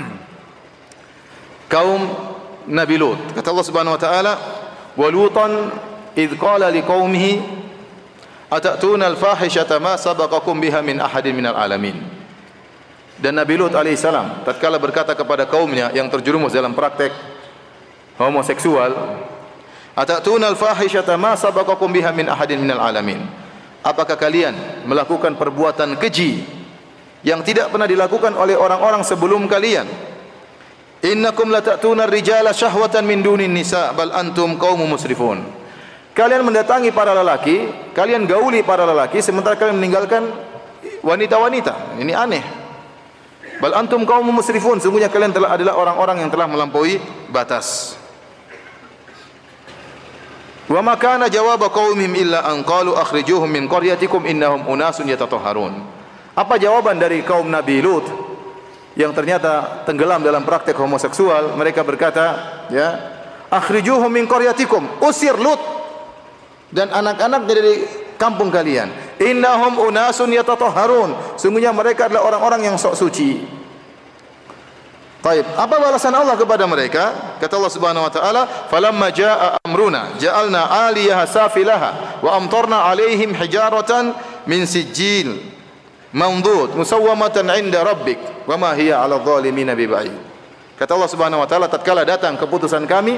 kaum Nabi Lut. Kata Allah Subhanahu wa taala, "Wa Lutan idz qala liqaumihi atatuna al-fahishata ma sabaqakum biha min ahadin minal alamin." Dan Nabi Lut alaihissalam tatkala berkata kepada kaumnya yang terjerumus dalam praktek homoseksual, "Atatuna al-fahishata ma sabaqakum biha min ahadin minal alamin." Apakah kalian melakukan perbuatan keji yang tidak pernah dilakukan oleh orang-orang sebelum kalian? Innakum latatuna ar-rijala syahwatan min dunin nisa bal antum qaumun musrifun. Kalian mendatangi para lelaki, kalian gauli para lelaki sementara kalian meninggalkan wanita-wanita. Ini aneh. Bal antum qaumun musrifun, sungguhnya kalian telah adalah orang-orang yang telah melampaui batas. Wa ma kana jawab qaumihim illa an qalu akhrijuhum min qaryatikum innahum unasun yatatahharun. Apa jawaban dari kaum Nabi Lut yang ternyata tenggelam dalam praktek homoseksual? Mereka berkata, ya, akhrijuhum min qaryatikum, usir Lut dan anak-anak dari kampung kalian. Innahum unasun yatatahharun, sungguhnya mereka adalah orang-orang yang sok suci. Baik, apa balasan Allah kepada mereka? Kata Allah Subhanahu wa taala, "Falamma jaa amruna ja'alna 'aliyaha safilaha wa amtarna 'alaihim hijaratan min sijil mamdud musawwamatan 'inda rabbik wa ma hiya 'alal zalimin biba'id." Kata Allah Subhanahu wa taala, tatkala datang keputusan kami,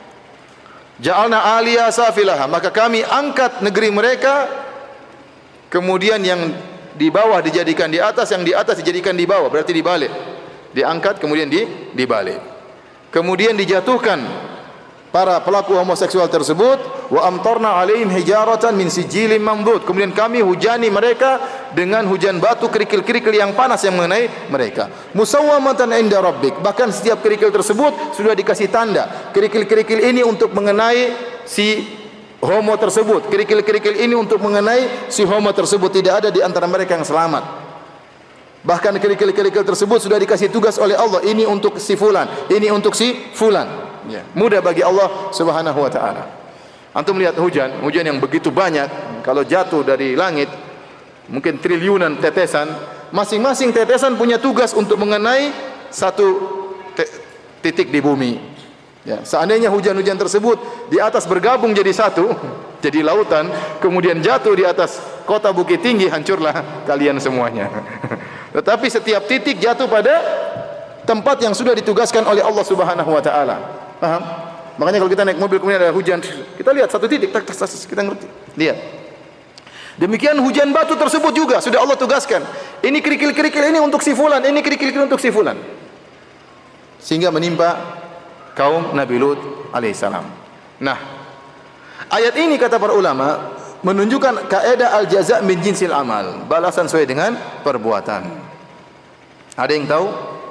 ja'alna 'aliyaha safilaha, maka kami angkat negeri mereka, kemudian yang di bawah dijadikan di atas, yang di atas dijadikan di bawah, berarti dibalik. Diangkat kemudian di dibalik. Kemudian dijatuhkan para pelaku homoseksual tersebut, wa amtarna 'alaihim hijaratan min sijilin mamdud. Kemudian kami hujani mereka dengan hujan batu kerikil-kerikil yang panas yang mengenai mereka. Musawwamatan 'inda rabbik. Bahkan setiap kerikil tersebut sudah dikasih tanda. Kerikil-kerikil ini untuk mengenai si homo tersebut. Kerikil-kerikil ini untuk mengenai si homo tersebut. Tidak ada di antara mereka yang selamat. Bahkan kerikil-kerikil tersebut sudah dikasih tugas oleh Allah. Ini untuk si fulan, ini untuk si fulan. Ya. Mudah bagi Allah Subhanahu wa taala. Antum lihat hujan, hujan yang begitu banyak, kalau jatuh dari langit mungkin triliunan tetesan, masing-masing tetesan punya tugas untuk mengenai satu titik di bumi. Ya, seandainya hujan-hujan tersebut di atas bergabung jadi satu, jadi lautan, kemudian jatuh di atas kota Bukit Tinggi, hancurlah kalian semuanya. Tetapi setiap titik jatuh pada tempat yang sudah ditugaskan oleh Allah Subhanahu wa taala. Paham? Makanya kalau kita naik mobil kemudian ada hujan, kita lihat satu titik, tak, tak, tak, kita ngerti. Lihat. Demikian hujan batu tersebut juga sudah Allah tugaskan. Ini kerikil-kerikil ini untuk si fulan, ini kerikil-kerikil untuk si fulan. Sehingga menimpa kaum Nabi Lut alaihissalam. Nah, ayat ini kata para ulama menunjukkan kaidah al-jaza' min jinsil amal, balasan sesuai dengan perbuatan. Ada yang tahu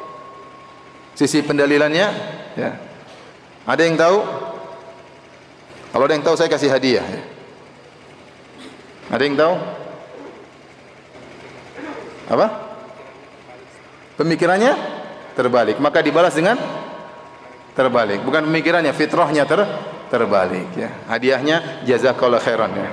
sisi pendalilannya? Ya. Ada yang tahu? Kalau ada yang tahu saya kasih hadiah. Ya. Ada yang tahu? Apa? Pemikirannya terbalik, maka dibalas dengan terbalik. Bukan pemikirannya, fitrahnya ter terbalik. Ya. Hadiahnya jazakallahu khairan. Ya.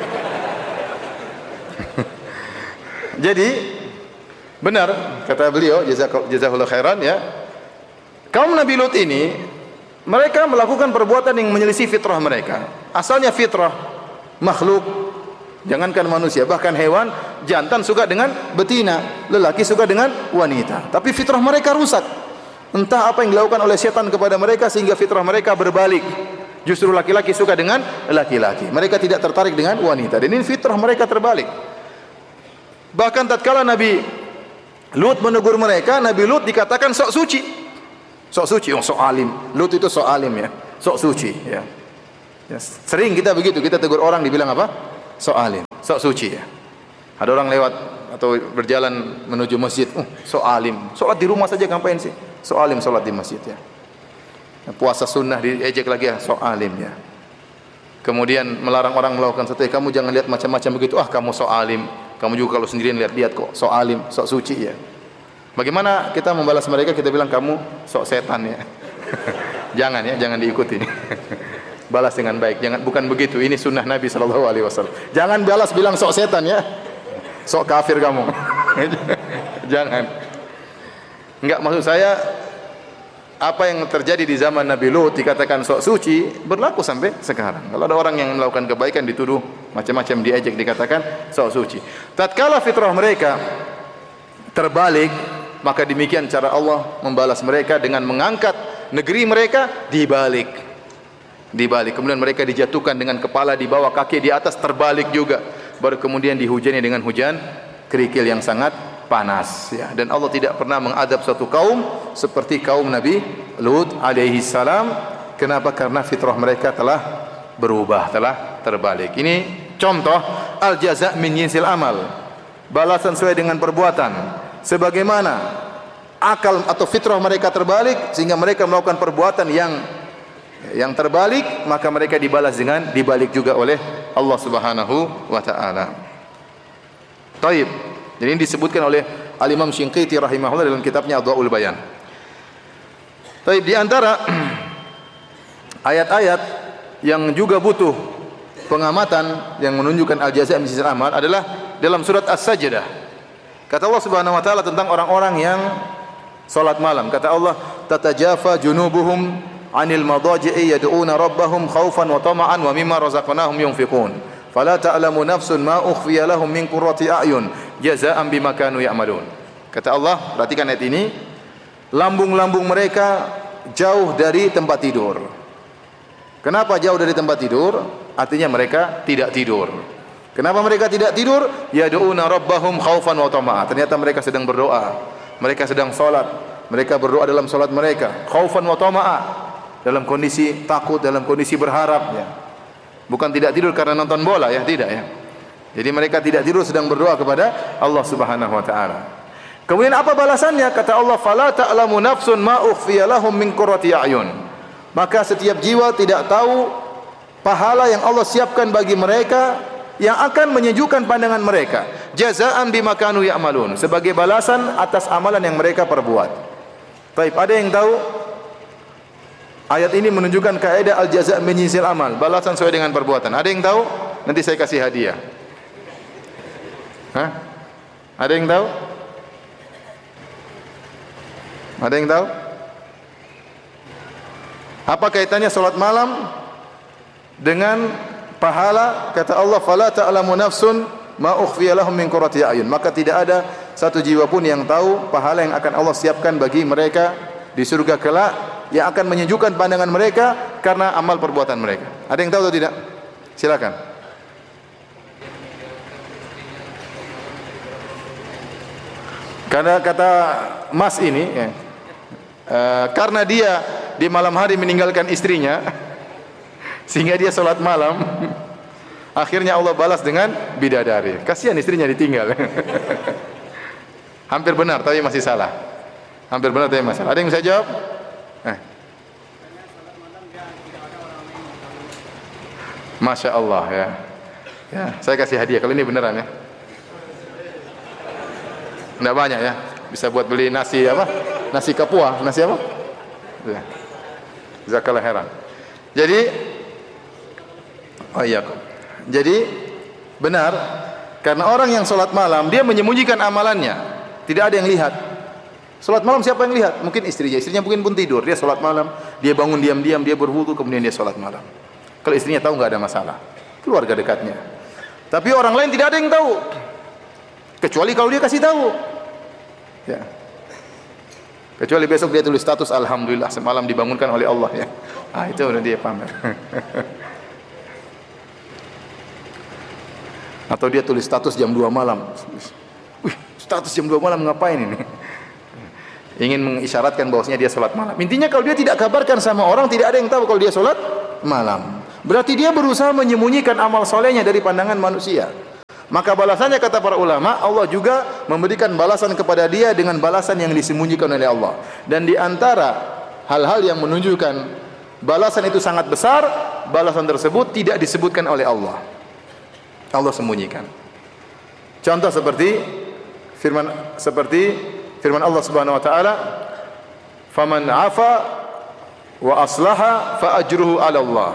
Jadi benar kata beliau, jazakallahu khairan, ya. Kaum Nabi Lut ini mereka melakukan perbuatan yang menyelisih fitrah mereka. Asalnya fitrah makhluk, jangankan manusia, bahkan hewan jantan suka dengan betina, lelaki suka dengan wanita. Tapi fitrah mereka rusak. Entah apa yang dilakukan oleh setan kepada mereka sehingga fitrah mereka berbalik. Justru laki-laki suka dengan laki-laki. Mereka tidak tertarik dengan wanita. Dan ini fitrah mereka terbalik. Bahkan tatkala Nabi Lut menegur mereka, Nabi Lut dikatakan sok suci. Sok suci, oh sok alim. Lut itu sok alim, ya. Sok suci, ya. Ya, sering kita begitu, kita tegur orang dibilang apa? Sok alim, sok suci, ya. Ada orang lewat atau berjalan menuju masjid, uh, sok alim. Salat di rumah saja ngapain sih? Sok alim salat di masjid, ya. Puasa sunnah diejek lagi, ya, sok alim, ya. Kemudian melarang orang melakukan sesuatu, kamu jangan lihat macam-macam begitu. Ah, kamu sok alim. Kamu juga kalau sendirian lihat-lihat kok, sok alim, sok suci, ya. Bagaimana kita membalas mereka? Kita bilang kamu sok setan, ya. Jangan, ya, jangan diikuti. Balas dengan baik. Jangan, bukan begitu. Ini sunnah Nabi sallallahu alaihi wasallam. Jangan balas bilang sok setan, ya. Sok kafir kamu. Jangan. Enggak, maksud saya apa yang terjadi di zaman Nabi Lut dikatakan sok suci berlaku sampai sekarang. Kalau ada orang yang melakukan kebaikan dituduh macam-macam, diejek, dikatakan sok suci. Tatkala fitrah mereka terbalik, maka demikian cara Allah membalas mereka dengan mengangkat negeri mereka dibalik. Dibalik. Kemudian mereka dijatuhkan dengan kepala di bawah, kaki di atas, terbalik juga. Baru kemudian dihujani dengan hujan kerikil yang sangat panas, ya. Dan Allah tidak pernah mengadab suatu kaum seperti kaum Nabi Lut alaihi salam. Kenapa? Karena fitrah mereka telah berubah, telah terbalik. Ini contoh al-jaza' min jinsil amal. Balasan sesuai dengan perbuatan. Sebagaimana akal atau fitrah mereka terbalik sehingga mereka melakukan perbuatan yang yang terbalik, maka mereka dibalas dengan dibalik juga oleh Allah Subhanahu wa taala. Baik. Jadi ini disebutkan oleh Al-Imam Shinqiti rahimahullah dalam kitabnya Adwaul Bayan. Baik, di antara ayat-ayat yang juga butuh pengamatan yang menunjukkan al-jaza' min jinsil amal adalah dalam surat As-Sajdah. Kata Allah Subhanahu wa taala tentang orang-orang yang salat malam. Kata Allah, "Tatajafa junubuhum 'anil madaji'i yad'una rabbahum khaufan wa tama'an wa mimma razaqnahum yunfiqun. Fala ta'lamu nafsun ma ukhfiya lahum min qurrati a'yun jazaa'an bima kanu ya'malun." Kata Allah, perhatikan ayat ini, lambung-lambung mereka jauh dari tempat tidur. Kenapa jauh dari tempat tidur? Artinya mereka tidak tidur. Kenapa mereka tidak tidur? Yad'una rabbahum khaufan wa tama'a. Ternyata mereka sedang berdoa. Mereka sedang salat. Mereka berdoa dalam salat mereka, khaufan wa tama'a, dalam kondisi takut, dalam kondisi berharap, ya. Bukan tidak tidur karena nonton bola, ya, tidak, ya. Jadi mereka tidak tidur sedang berdoa kepada Allah Subhanahu wa taala. Kemudian apa balasannya? Kata Allah, "Fala ta'lamu nafsun ma ukhfiya lahum min qurrati a'yun." Maka setiap jiwa tidak tahu pahala yang Allah siapkan bagi mereka yang akan menyejukkan pandangan mereka. Jazaa'an bima kanu ya'malun, sebagai balasan atas amalan yang mereka perbuat. Baik, ada yang tahu? Ayat ini menunjukkan kaidah al-jaza' min jinsil amal, balasan sesuai dengan perbuatan. Ada yang tahu? Nanti saya kasih hadiah. Hah? Ada yang tahu? Ada yang tahu? Apa kaitannya salat malam dengan pahala? Kata Allah, "Fala ta'lamu nafsun ma ukhfiya lahum min qurrati a'yun." Maka tidak ada satu jiwa pun yang tahu pahala yang akan Allah siapkan bagi mereka di surga kelak, yang akan menyejukkan pandangan mereka karena amal perbuatan mereka. Ada yang tahu atau tidak? Silakan. Karena kata Mas ini, ya, uh, karena dia di malam hari meninggalkan istrinya, sehingga dia solat malam, akhirnya Allah balas dengan bidadari. Kasihan istrinya ditinggal. Hampir benar, tapi masih salah. Hampir benar, tapi masih salah. Ada yang bisa jawab? Eh. Masya Allah, ya. Ya, saya kasih hadiah. Kalau ini beneran, ya. Tidak banyak, ya. Bisa buat beli nasi apa? Nasi kapua, nasi apa? Ya. Jazakallah khairan. Jadi, oh iya, jadi benar, karena orang yang solat malam dia menyembunyikan amalannya, tidak ada yang lihat. Solat malam siapa yang lihat? Mungkin istrinya, istrinya mungkin pun tidur, dia solat malam, dia bangun diam-diam, dia berwudu, kemudian dia solat malam. Kalau istrinya tahu nggak ada masalah, keluarga dekatnya. Tapi orang lain tidak ada yang tahu, kecuali kalau dia kasih tahu. Ya. Kecuali besok dia tulis status, alhamdulillah semalam dibangunkan oleh Allah, ya. Ah, itu udah dia pamer. Atau dia tulis status jam dua malam. Wih, status jam dua malam ngapain ini? Ingin mengisyaratkan bahwasanya dia salat malam. Intinya kalau dia tidak kabarkan sama orang, tidak ada yang tahu kalau dia salat malam. Berarti dia berusaha menyembunyikan amal solehnya dari pandangan manusia. Maka balasannya, kata para ulama, Allah juga memberikan balasan kepada dia dengan balasan yang disembunyikan oleh Allah. Dan di antara hal-hal yang menunjukkan balasan itu sangat besar, balasan tersebut tidak disebutkan oleh Allah. Allah sembunyikan. Contoh seperti firman seperti firman Allah Subhanahu wa taala, "Faman 'afa wa aslaha fa ajruhu 'ala Allah."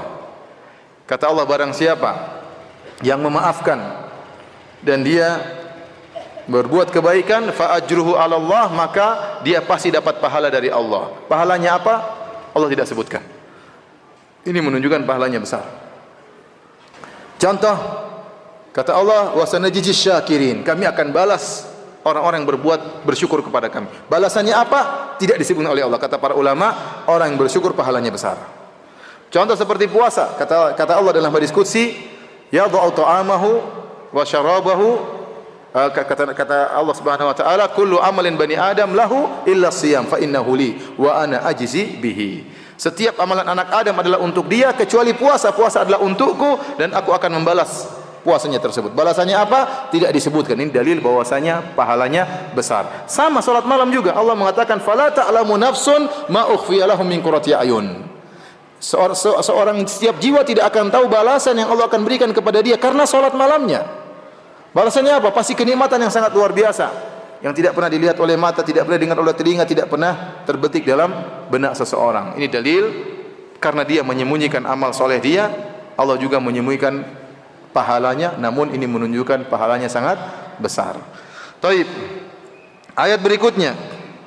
Kata Allah, barang siapa yang memaafkan dan dia berbuat kebaikan, fa ajruhu 'ala Allah, maka dia pasti dapat pahala dari Allah. Pahalanya apa? Allah tidak sebutkan. Ini menunjukkan pahalanya besar. Contoh, kata Allah, wa sanajizis syakirin, kami akan balas orang-orang yang berbuat bersyukur kepada kami. Balasannya apa? Tidak disebutkan oleh Allah. Kata para ulama, orang yang bersyukur pahalanya besar. Contoh seperti puasa, kata kata Allah dalam hadis qudsi, yad'u ta'amahu wa syarabahu, kata kata Allah Subhanahu wa taala, kullu amalin bani adam lahu illa siyam fa innahu li wa ana ajzi bihi. Setiap amalan anak Adam adalah untuk dia kecuali puasa. Puasa adalah untukku dan aku akan membalas puasanya tersebut. Balasannya apa? Tidak disebutkan. Ini dalil bahwasanya pahalanya besar. Sama salat malam juga. Allah mengatakan fala ta'lamu nafsun ma ukhfiya lahum min qurrati ayun. Seorang, seorang setiap jiwa tidak akan tahu balasan yang Allah akan berikan kepada dia karena salat malamnya. Balasannya apa? Pasti kenikmatan yang sangat luar biasa, yang tidak pernah dilihat oleh mata, tidak pernah dengar oleh telinga, tidak pernah terbetik dalam benak seseorang. Ini dalil karena dia menyembunyikan amal soleh dia, Allah juga menyembunyikan pahalanya, namun ini menunjukkan pahalanya sangat besar. Taib. Ayat berikutnya,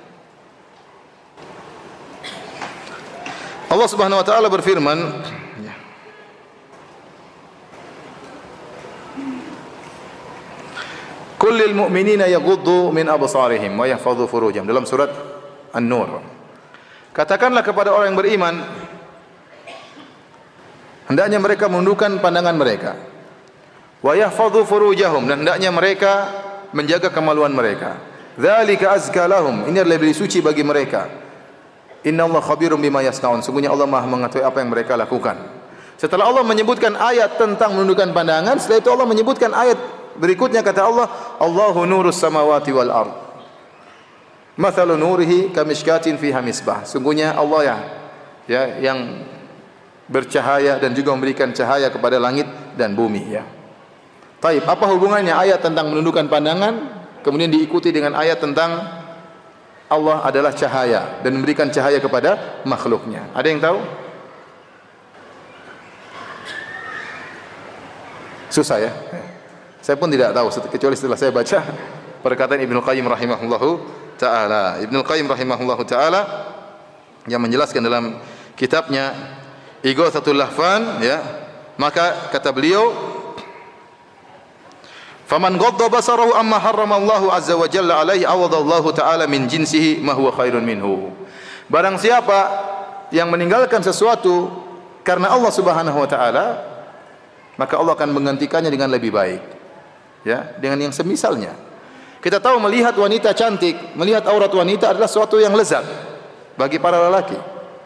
Allah Subhanahu wa taala berfirman, kullil mu'minina yaghuddu min absarihim wa yahfadhu furujahum, dalam surat An-Nur. Katakanlah kepada orang yang beriman, hendaknya mereka menundukkan pandangan mereka, wa yahfadhu furujahum, dan hendaknya mereka menjaga kemaluan mereka. Dzalika azka lahum, ini adalah lebih suci bagi mereka. Innallaha khabirum bima yasnaun, sungguhnya Allah Maha mengetahui apa yang mereka lakukan. Setelah Allah menyebutkan ayat tentang menundukkan pandangan, setelah itu Allah menyebutkan ayat berikutnya, kata Allah, Allahu nurus samawati wal ard, mathalu nurihi kamishkatin fiha misbah. Sungguhnya Allah ya, ya yang bercahaya dan juga memberikan cahaya kepada langit dan bumi, ya. Taib, apa hubungannya ayat tentang menundukkan pandangan kemudian diikuti dengan ayat tentang Allah adalah cahaya dan memberikan cahaya kepada makhluknya? Ada yang tahu? Susah ya? Saya pun tidak tahu, kecuali setelah saya baca perkataan Ibnu Qayyim rahimahullahu ta'ala. Ibnu Qayyim rahimahullahu ta'ala yang menjelaskan dalam kitabnya Ighatsatul Lahfan, ya, maka kata beliau, faman ghadda basarahu amma harrama Allahu azza wa jalla alaihi awadallahu ta'ala min jinsihi ma huwa khairun minhu. Barang siapa yang meninggalkan sesuatu karena Allah Subhanahu wa ta'ala, maka Allah akan menggantikannya dengan lebih baik, ya, dengan yang semisalnya. Kita tahu melihat wanita cantik, melihat aurat wanita adalah sesuatu yang lezat bagi para lelaki,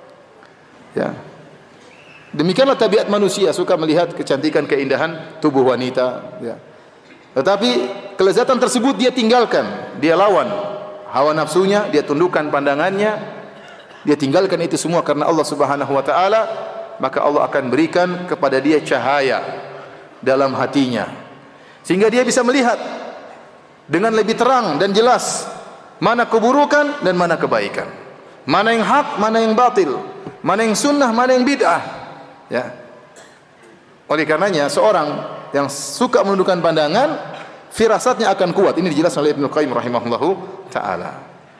ya. Demikianlah tabiat manusia, suka melihat kecantikan, keindahan tubuh wanita, ya. Tetapi kelezatan tersebut dia tinggalkan, dia lawan hawa nafsunya, dia tundukkan pandangannya, dia tinggalkan itu semua karena Allah Subhanahu wa taala, maka Allah akan berikan kepada dia cahaya dalam hatinya, sehingga dia bisa melihat dengan lebih terang dan jelas mana keburukan dan mana kebaikan, mana yang hak, mana yang batil, mana yang sunnah, mana yang bid'ah, ya. Oleh karenanya seorang yang suka menundukkan pandangan, firasatnya akan kuat. Ini dijelaskan oleh Ibnu Qayyim rahimahullahu taala.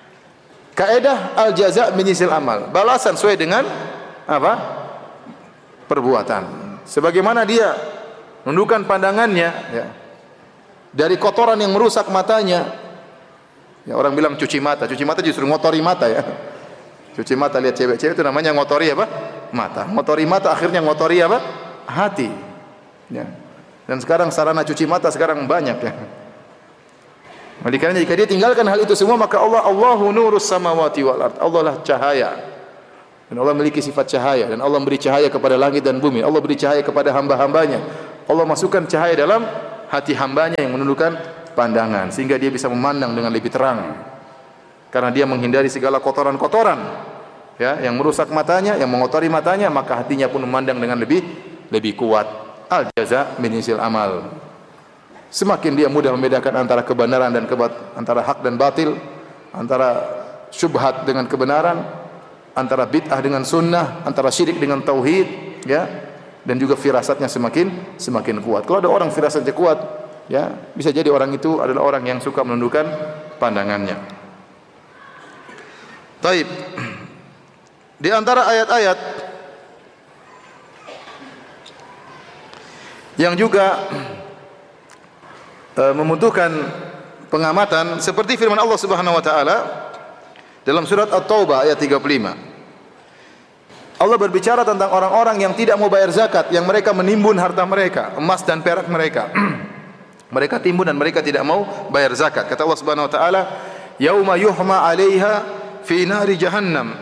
Kaidah al-jaza' min jinsil amal, balasan sesuai dengan apa? Perbuatan. Sebagaimana dia menundukkan pandangannya, ya, dari kotoran yang merusak matanya. Ya, orang bilang cuci mata, cuci mata justru ngotori mata, ya. Cuci mata, lihat cewek-cewek itu namanya ngotori apa? Mata. Ngotori mata akhirnya ngotori apa? Hati. Ya. Dan sekarang sarana cuci mata sekarang banyak, ya. Oleh karena jika dia tinggalkan hal itu semua, maka Allah Allahu nurus samawati wal ard, Allah lah cahaya. Dan Allah memiliki sifat cahaya, dan Allah beri cahaya kepada langit dan bumi. Allah beri cahaya kepada hamba-hambanya. Allah masukkan cahaya dalam hati hambanya yang menundukkan pandangan, sehingga dia bisa memandang dengan lebih terang, karena dia menghindari segala kotoran-kotoran, ya, yang merusak matanya, yang mengotori matanya, maka hatinya pun memandang dengan lebih lebih kuat. Al-jaza' min jinsil amal. Semakin dia mudah membedakan antara kebenaran dan kebat, antara hak dan batil, antara syubhat dengan kebenaran, antara bid'ah dengan sunnah, antara syirik dengan tauhid, ya, dan juga firasatnya semakin semakin kuat. Kalau ada orang firasatnya kuat, ya, bisa jadi orang itu adalah orang yang suka menundukkan pandangannya. Taib. Di antara ayat-ayat yang juga e, membutuhkan pengamatan seperti firman Allah Subhanahu wa taala dalam surat At-Taubah ayat tiga puluh lima. Allah berbicara tentang orang-orang yang tidak mau bayar zakat, yang mereka menimbun harta mereka, emas dan perak mereka. Mereka timbun dan mereka tidak mau bayar zakat. Kata Allah Subhanahu wa taala, "Yauma yuhma 'alaiha fi nari jahannam."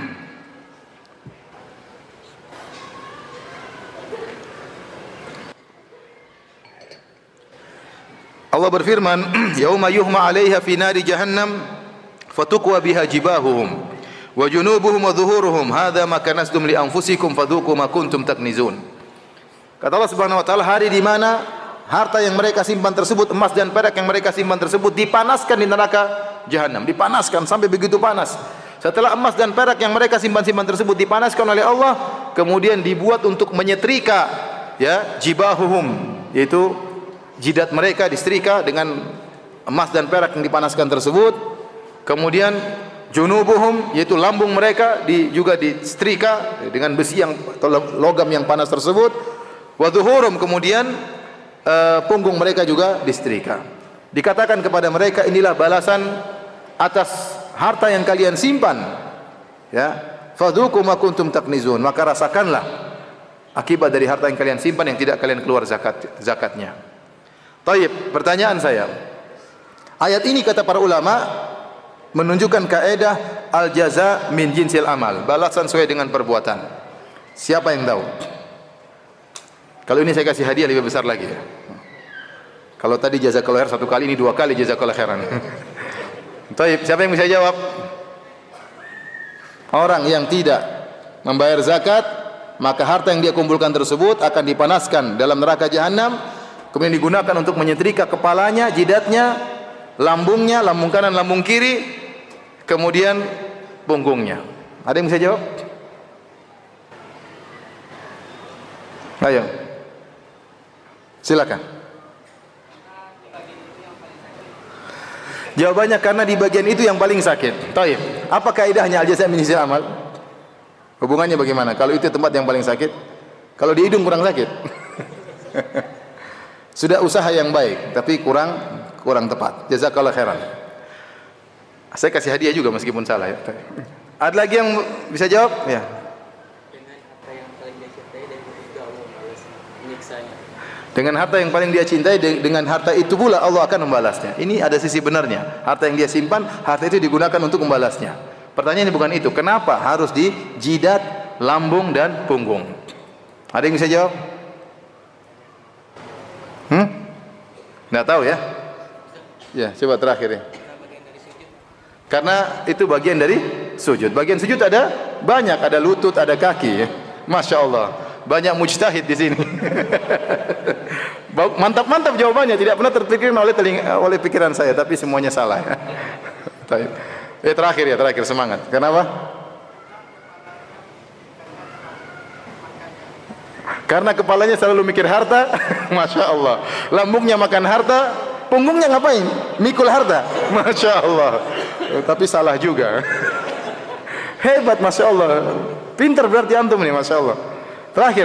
Allah berfirman, "Yauma yuhma 'alaiha fi nari jahannam fatukwa biha jibahuhum wa junubuhum wa dhuhuruhum hadza ma kanastum li anfusikum fadhuqu ma kuntum taknizun." Kata Allah Subhanahu wa taala, hari di mana harta yang mereka simpan tersebut, emas dan perak yang mereka simpan tersebut dipanaskan di neraka jahanam, dipanaskan sampai begitu panas. Setelah emas dan perak yang mereka simpan-simpan tersebut dipanaskan oleh Allah, kemudian dibuat untuk menyetrika ya jibahuhum, yaitu jidat mereka disetrika dengan emas dan perak yang dipanaskan tersebut. Kemudian junubuhum, yaitu lambung mereka di, juga disetrika dengan besi yang atau logam yang panas tersebut. Wa dhuhurum, kemudian uh, punggung mereka juga disetrika. Dikatakan kepada mereka, inilah balasan atas harta yang kalian simpan. Ya, fadhuqu ma kuntum taknizun, maka rasakanlah akibat dari harta yang kalian simpan yang tidak kalian keluar zakat zakatnya. Taib, pertanyaan saya. Ayat ini kata para ulama menunjukkan kaidah al-jaza min jinsil amal, balasan sesuai dengan perbuatan. Siapa yang tahu? Kalau ini saya kasih hadiah lebih besar lagi ya. Kalau tadi jazakallahu khair satu kali, ini dua kali jazakallahu khairan. Taib, siapa yang bisa jawab? Orang yang tidak membayar zakat, maka harta yang dia kumpulkan tersebut akan dipanaskan dalam neraka jahanam, kemudian digunakan untuk menyetrika kepalanya, jidatnya, lambungnya, lambung kanan, lambung kiri, kemudian punggungnya. Ada yang bisa jawab? Ayo, silakan. Jawabannya karena di bagian itu yang paling sakit. Taib. Apa kaidahnya al-jaza' min jinsil amal? Hubungannya bagaimana? Kalau itu tempat yang paling sakit, kalau di hidung kurang sakit. Sudah usaha yang baik, tapi kurang kurang tepat. Jazakallahu khairan. Saya kasih hadiah juga meskipun salah ya. Ada lagi yang bisa jawab? Ya. Dengan harta yang paling dia cintai, dengan harta itu pula Allah akan membalasnya. Ini ada sisi benarnya. Harta yang dia simpan, harta itu digunakan untuk membalasnya. Pertanyaannya bukan itu. Kenapa harus di jidat, lambung dan punggung? Ada yang bisa jawab? Hmm? Nggak tahu ya? Ya, coba terakhir ya. Karena itu bagian dari sujud. Bagian sujud ada banyak, ada lutut, ada kaki. Masya Allah, banyak mujtahid di sini. Mantap-mantap jawabannya, tidak pernah terpikir oleh telinga, oleh pikiran saya, tapi semuanya salah. Ya, terakhir ya, terakhir semangat. Kenapa? Karena kepalanya selalu mikir harta. Masya Allah. Lambungnya makan harta, punggungnya ngapain? Mikul harta. Masya Allah. Tapi salah juga. Hebat, Masya Allah. Pintar berarti antum nih, Masya Allah. Terakhir.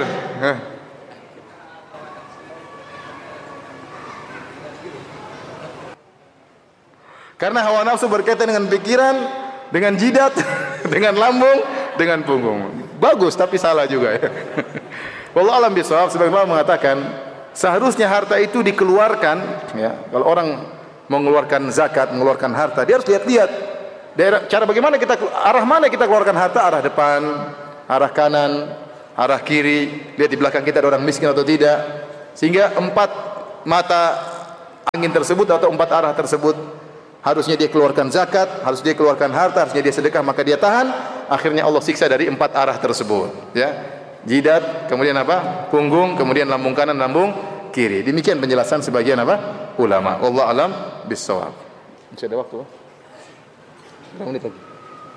Karena hawa nafsu berkaitan dengan pikiran, dengan jidat, dengan lambung, dengan punggung. Bagus, tapi salah juga ya. Wallahu a'lam bishawab. Sebagian ulama mengatakan seharusnya harta itu dikeluarkan ya. Kalau orang mengeluarkan zakat, mengeluarkan harta, dia harus lihat-lihat daerah, cara bagaimana kita, arah mana kita keluarkan harta, arah depan, arah kanan, arah kiri, lihat di belakang kita ada orang miskin atau tidak, sehingga empat mata angin tersebut atau empat arah tersebut harusnya dia keluarkan zakat, harus dia keluarkan harta, harusnya dia sedekah, maka dia tahan, akhirnya Allah siksa dari empat arah tersebut ya. Jidat, kemudian apa? Punggung, kemudian lambung kanan, lambung kiri. Demikian penjelasan sebagian apa? Ulama. Wallahu a'lam bishawab. Masih ada waktu? Berapa menit lagi?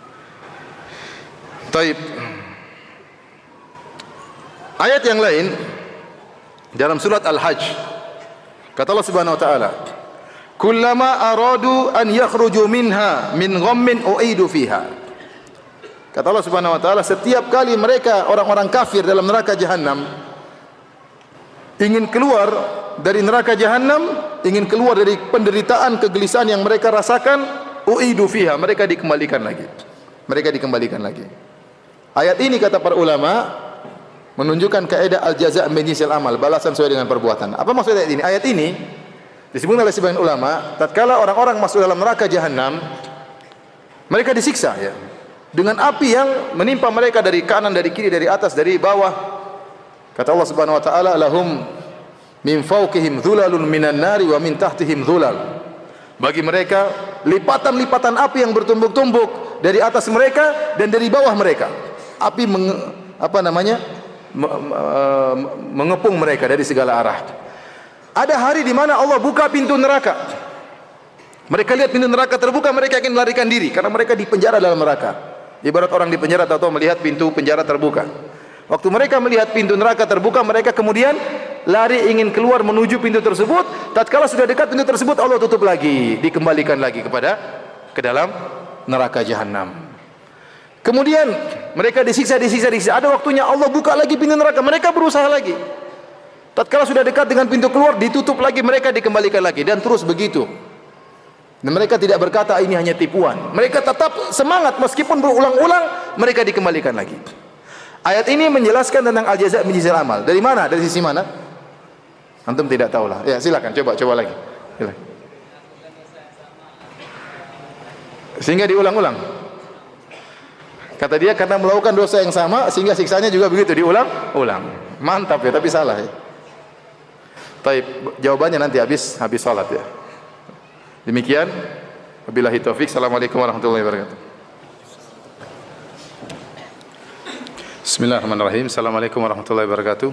Taib. Ayat yang lain dalam surat Al-Hajj Kata Allah Subhanahu wa taala, "Kullama aradu an yakhruju minha min ghammin u'idu fiha." Kata Allah Subhanahu wa taala, setiap kali mereka orang-orang kafir dalam neraka jahanam ingin keluar dari neraka jahanam, ingin keluar dari penderitaan, kegelisahan yang mereka rasakan, u'idu fiha, mereka dikembalikan lagi. Mereka dikembalikan lagi. Ayat ini kata para ulama menunjukkan kaidah al-jaza' min jinsil amal, balasan sesuai dengan perbuatan. Apa maksud ayat ini? Ayat ini disebut oleh sebagian ulama, tatkala orang-orang masuk dalam neraka jahanam, mereka disiksa ya, dengan api yang menimpa mereka dari kanan, dari kiri, dari atas, dari bawah. Kata Allah Subhanahu wa taala, lahum min fawqihim dhulalun minan nari wa min tahtihim dhulal. Bagi mereka lipatan-lipatan api yang bertumbuk-tumbuk dari atas mereka dan dari bawah mereka. Api meng, apa namanya? mengepung mereka dari segala arah. Ada hari di mana Allah buka pintu neraka. Mereka lihat pintu neraka terbuka, mereka ingin melarikan diri karena mereka di penjara dalam neraka. Ibarat orang di penjara tahu-tahu melihat pintu penjara terbuka. Waktu mereka melihat pintu neraka terbuka, mereka kemudian lari ingin keluar menuju pintu tersebut. Tatkala sudah dekat pintu tersebut, Allah tutup lagi, dikembalikan lagi kepada ke dalam neraka jahanam. Kemudian mereka disiksa, disiksa, disiksa. Ada waktunya Allah buka lagi pintu neraka. Mereka berusaha lagi. Tatkala sudah dekat dengan pintu keluar, ditutup lagi, mereka dikembalikan lagi. Dan terus begitu. Dan mereka tidak berkata ini hanya tipuan. Mereka tetap semangat meskipun berulang-ulang, mereka dikembalikan lagi. Ayat ini menjelaskan tentang al-jaza' min jinsil amal. Dari mana? Dari sisi mana? Antum tidak tahulah. Ya, silakan coba coba lagi. Silakan. Sehingga diulang-ulang. Kata dia karena melakukan dosa yang sama sehingga siksanya juga begitu diulang-ulang. Mantap ya, tapi salah ya. Baik, jawabannya nanti habis habis salat ya. Demikian, wabillahi taufik. Assalamualaikum warahmatullahi wabarakatuh. Bismillahirrahmanirrahim. Assalamualaikum warahmatullahi wabarakatuh.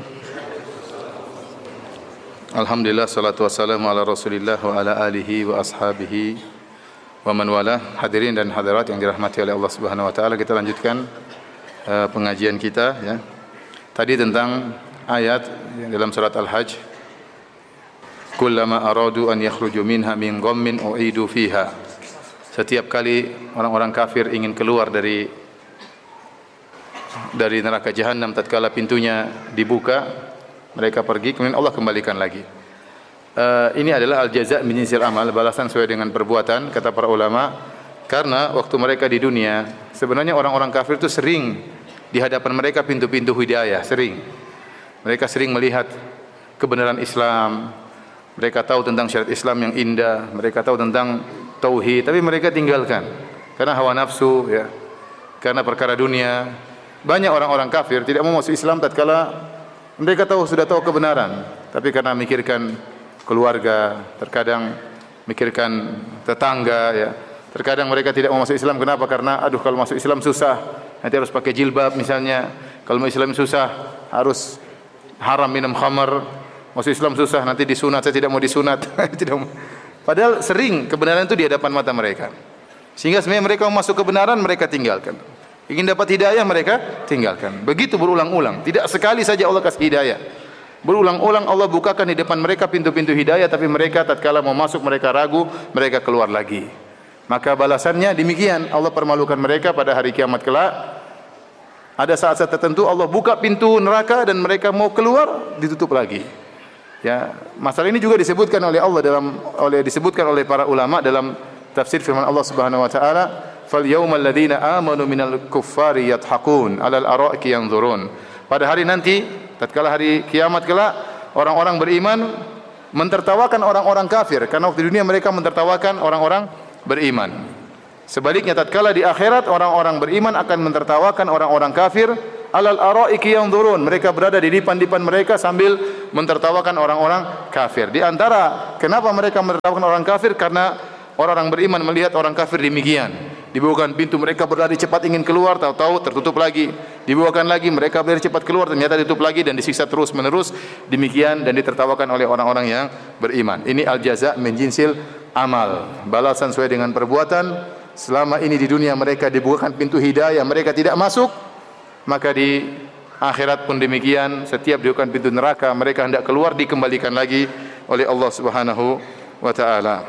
Alhamdulillah, salatu wassalamu ala Rasulillah wa ala alihi wa ashabihi wa man wala. Hadirin dan hadirat yang dirahmati oleh Allah Subhanahu wa taala, kita lanjutkan uh, pengajian kita ya. Tadi tentang ayat dalam surat Al-Hajj, kullama aradu an yakhruju minha min ghammin u'idu fiha. Setiap kali orang-orang kafir ingin keluar dari dari neraka jahanam, tatkala pintunya dibuka, mereka pergi, kemudian Allah kembalikan lagi. Uh, ini adalah al-jaza' min jinsil amal, balasan sesuai dengan perbuatan, kata para ulama. Karena waktu mereka di dunia, sebenarnya orang-orang kafir itu sering di hadapan mereka pintu-pintu hidayah, sering. Mereka sering melihat kebenaran Islam, mereka tahu tentang syariat Islam yang indah, mereka tahu tentang tauhid, tapi mereka tinggalkan karena hawa nafsu ya, karena perkara dunia. Banyak orang-orang kafir tidak mau masuk Islam tatkala mereka tahu sudah tahu kebenaran, tapi karena memikirkan keluarga, terkadang mikirkan tetangga ya. Terkadang mereka tidak mau masuk Islam, kenapa? Karena aduh kalau masuk Islam susah, nanti harus pakai jilbab misalnya. Kalau masuk Islam susah, harus haram minum khamar. Masuk Islam susah, nanti disunat, saya tidak mau disunat. Tidak mau. Padahal sering kebenaran itu di hadapan mata mereka. Sehingga sebenarnya mereka mau masuk kebenaran, mereka tinggalkan. Ingin dapat hidayah, mereka tinggalkan. Begitu berulang-ulang. Tidak sekali saja Allah kasih hidayah. Berulang-ulang Allah bukakan di depan mereka pintu-pintu hidayah, tapi mereka tatkala mau masuk mereka ragu, mereka keluar lagi. Maka balasannya demikian, Allah permalukan mereka pada hari kiamat kelak. Ada saat-saat tertentu Allah buka pintu neraka dan mereka mau keluar, ditutup lagi. Ya, masalah ini juga disebutkan oleh Allah dalam oleh disebutkan oleh para ulama dalam tafsir firman Allah Subhanahu wa taala, "Fal yaumal ladzina amanu minal kuffari yadhakun 'alal ara'iki yanzurun." Pada hari nanti, tatkala hari kiamat kelak, orang-orang beriman mentertawakan orang-orang kafir karena waktu di dunia mereka mentertawakan orang-orang beriman. Sebaliknya tatkala di akhirat orang-orang beriman akan mentertawakan orang-orang kafir, alal araiki yanzurun, mereka berada di dipan-dipan mereka sambil mentertawakan orang-orang kafir. Di antara kenapa mereka mentertawakan orang kafir, karena orang-orang beriman melihat orang kafir demikian. Dibukakan pintu, mereka berlari cepat ingin keluar, tahu-tahu tertutup lagi. Dibukakan lagi, mereka berlari cepat keluar, ternyata ditutup lagi dan disiksa terus-menerus. Demikian dan ditertawakan oleh orang-orang yang beriman. Ini al-jaza' min jinsil amal, balasan sesuai dengan perbuatan. Selama ini di dunia mereka dibukakan pintu hidayah, mereka tidak masuk, maka di akhirat pun demikian. Setiap dibukakan pintu neraka, mereka hendak keluar, dikembalikan lagi oleh Allah Subhanahu wa taala.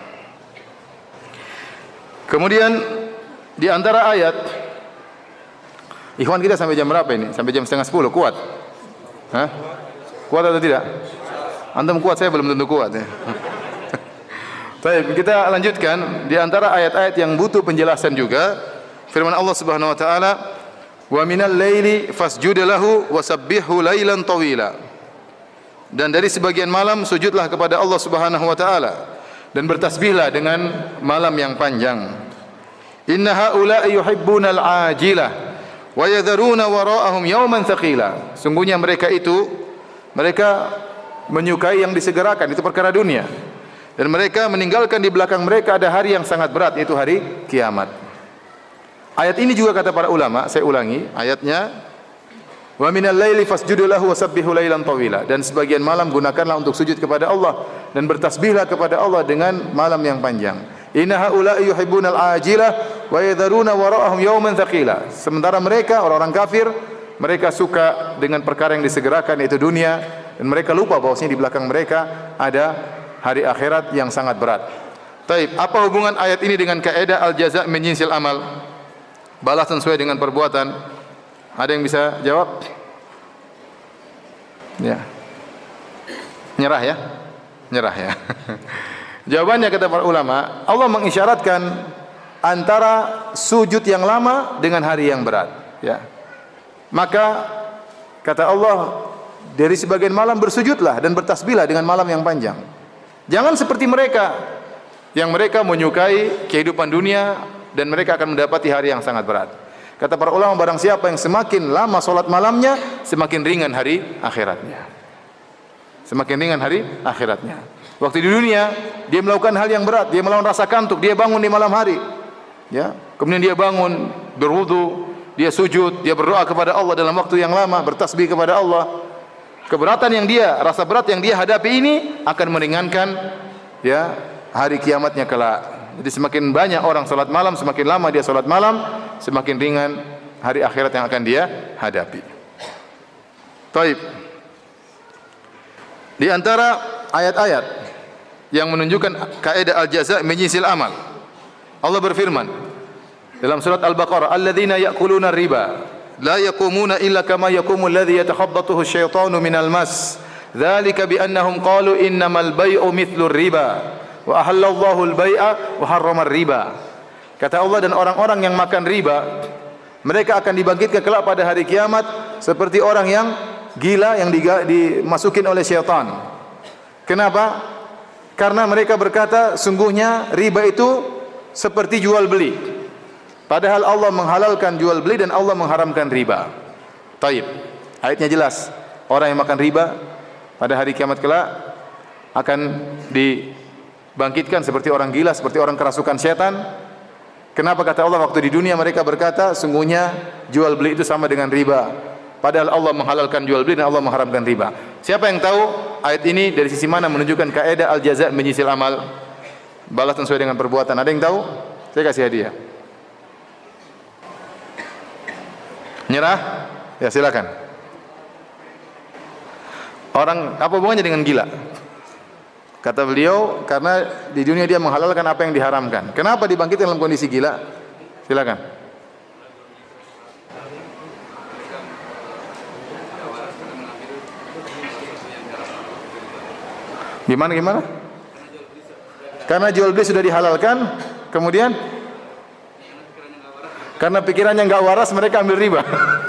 Kemudian di antara ayat, ikhwan kita sampai jam berapa ini? Sampai jam setengah sepuluh, kuat? Hah? Kuat atau tidak? Antum kuat, saya belum tentu kuat ya. Baik, kita lanjutkan. Di antara ayat-ayat yang butuh penjelasan juga, firman Allah Subhanahu wa taala, "Wa minal laili fasjud lahu wasabbihu lailan tawila." Dan dari sebagian malam sujudlah kepada Allah Subhanahu wa taala dan bertasbihlah dengan malam yang panjang. Inna haula'i yuhibbunal ajilah wa yadharuna wara'ahum yawman thaqila. Sungguhnya mereka itu mereka menyukai yang disegerakan, itu perkara dunia. Dan mereka meninggalkan di belakang mereka ada hari yang sangat berat, yaitu hari kiamat. Ayat ini juga kata para ulama, saya ulangi ayatnya, wa minal laili fasjudu lahu wasabbihu lailan tawila. Dan sebagian malam gunakanlah untuk sujud kepada Allah dan bertasbihlah kepada Allah dengan malam yang panjang. Inna haula'i yuhibbunal ajilah wa yadharuna wara'ahum yawman thaqila. Sementara mereka orang-orang kafir, mereka suka dengan perkara yang disegerakan, yaitu dunia, dan mereka lupa bahwasanya di belakang mereka ada hari akhirat yang sangat berat. Taib, apa hubungan ayat ini dengan kaidah al-jaza' min jinsil amal? Balasan sesuai dengan perbuatan. Ada yang bisa jawab? Ya. Nyerah ya? Nyerah ya. Jawabannya kata para ulama, Allah mengisyaratkan antara sujud yang lama dengan hari yang berat, ya. Maka kata Allah, dari sebagian malam bersujudlah dan bertasbihlah dengan malam yang panjang. Jangan seperti mereka yang mereka menyukai kehidupan dunia dan mereka akan mendapati hari yang sangat berat. Kata para ulama, barang siapa yang semakin lama solat malamnya, semakin ringan hari akhiratnya. Semakin ringan hari akhiratnya. Waktu di dunia, dia melakukan hal yang berat, dia melawan rasa kantuk, dia bangun di malam hari. Ya, kemudian dia bangun, berwudu, dia sujud, dia berdoa kepada Allah dalam waktu yang lama, bertasbih kepada Allah. Keberatan yang dia, rasa berat yang dia hadapi ini akan meringankan ya hari kiamatnya kelak. Jadi semakin banyak orang salat malam, semakin lama dia salat malam, semakin ringan hari akhirat yang akan dia hadapi. Taib. Di antara ayat-ayat yang menunjukkan kaidah al-jaza' min jinsil amal, Allah berfirman dalam surat Al-Baqarah, "Alladzina ya'kuluna riba la yaqumuna illa kama yaqumu alladhi yatakhabbathu asy-syaitanu minal mas. Dzalika bi annahum qalu innamal bai'u mithlu riba wa ahallallahu al-bai'a wa harrama riba." Kata Allah, dan orang-orang yang makan riba mereka akan dibangkitkan kelak pada hari kiamat seperti orang yang gila yang dimasukin oleh syaitan. Kenapa? Karena mereka berkata sungguhnya riba itu seperti jual beli. Padahal Allah menghalalkan jual beli dan Allah mengharamkan riba. Taib. Ayatnya jelas. Orang yang makan riba pada hari kiamat kelak akan dibangkitkan seperti orang gila, seperti orang kerasukan setan. Kenapa kata Allah, waktu di dunia mereka berkata sungguhnya jual beli itu sama dengan riba. Padahal Allah menghalalkan jual beli dan Allah mengharamkan riba. Siapa yang tahu ayat ini dari sisi mana menunjukkan kaidah al-jaza' min jinsil amal? Balasan sesuai dengan perbuatan. Ada yang tahu? Saya kasih hadiah. Nyerah? Ya silakan. Orang apa hubungannya dengan gila? Kata beliau, karena di dunia dia menghalalkan apa yang diharamkan. Kenapa dibangkitkan dalam kondisi gila? Silakan. Gimana gimana? Karena jual beli sudah dihalalkan, kemudian karena pikirannya nggak waras mereka ambil riba.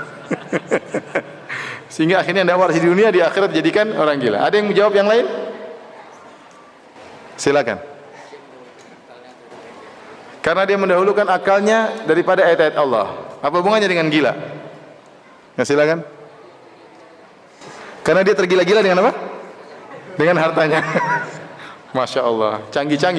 Sehingga akhirnya tidak waras di dunia, di akhirat jadikan orang gila. Ada yang menjawab yang lain? Silakan. Karena dia mendahulukan akalnya daripada ayat-ayat Allah. Apa hubungannya dengan gila? Ya silakan. Karena dia tergila-gila dengan apa? Dengan hartanya. Masya Allah, canggih-canggih.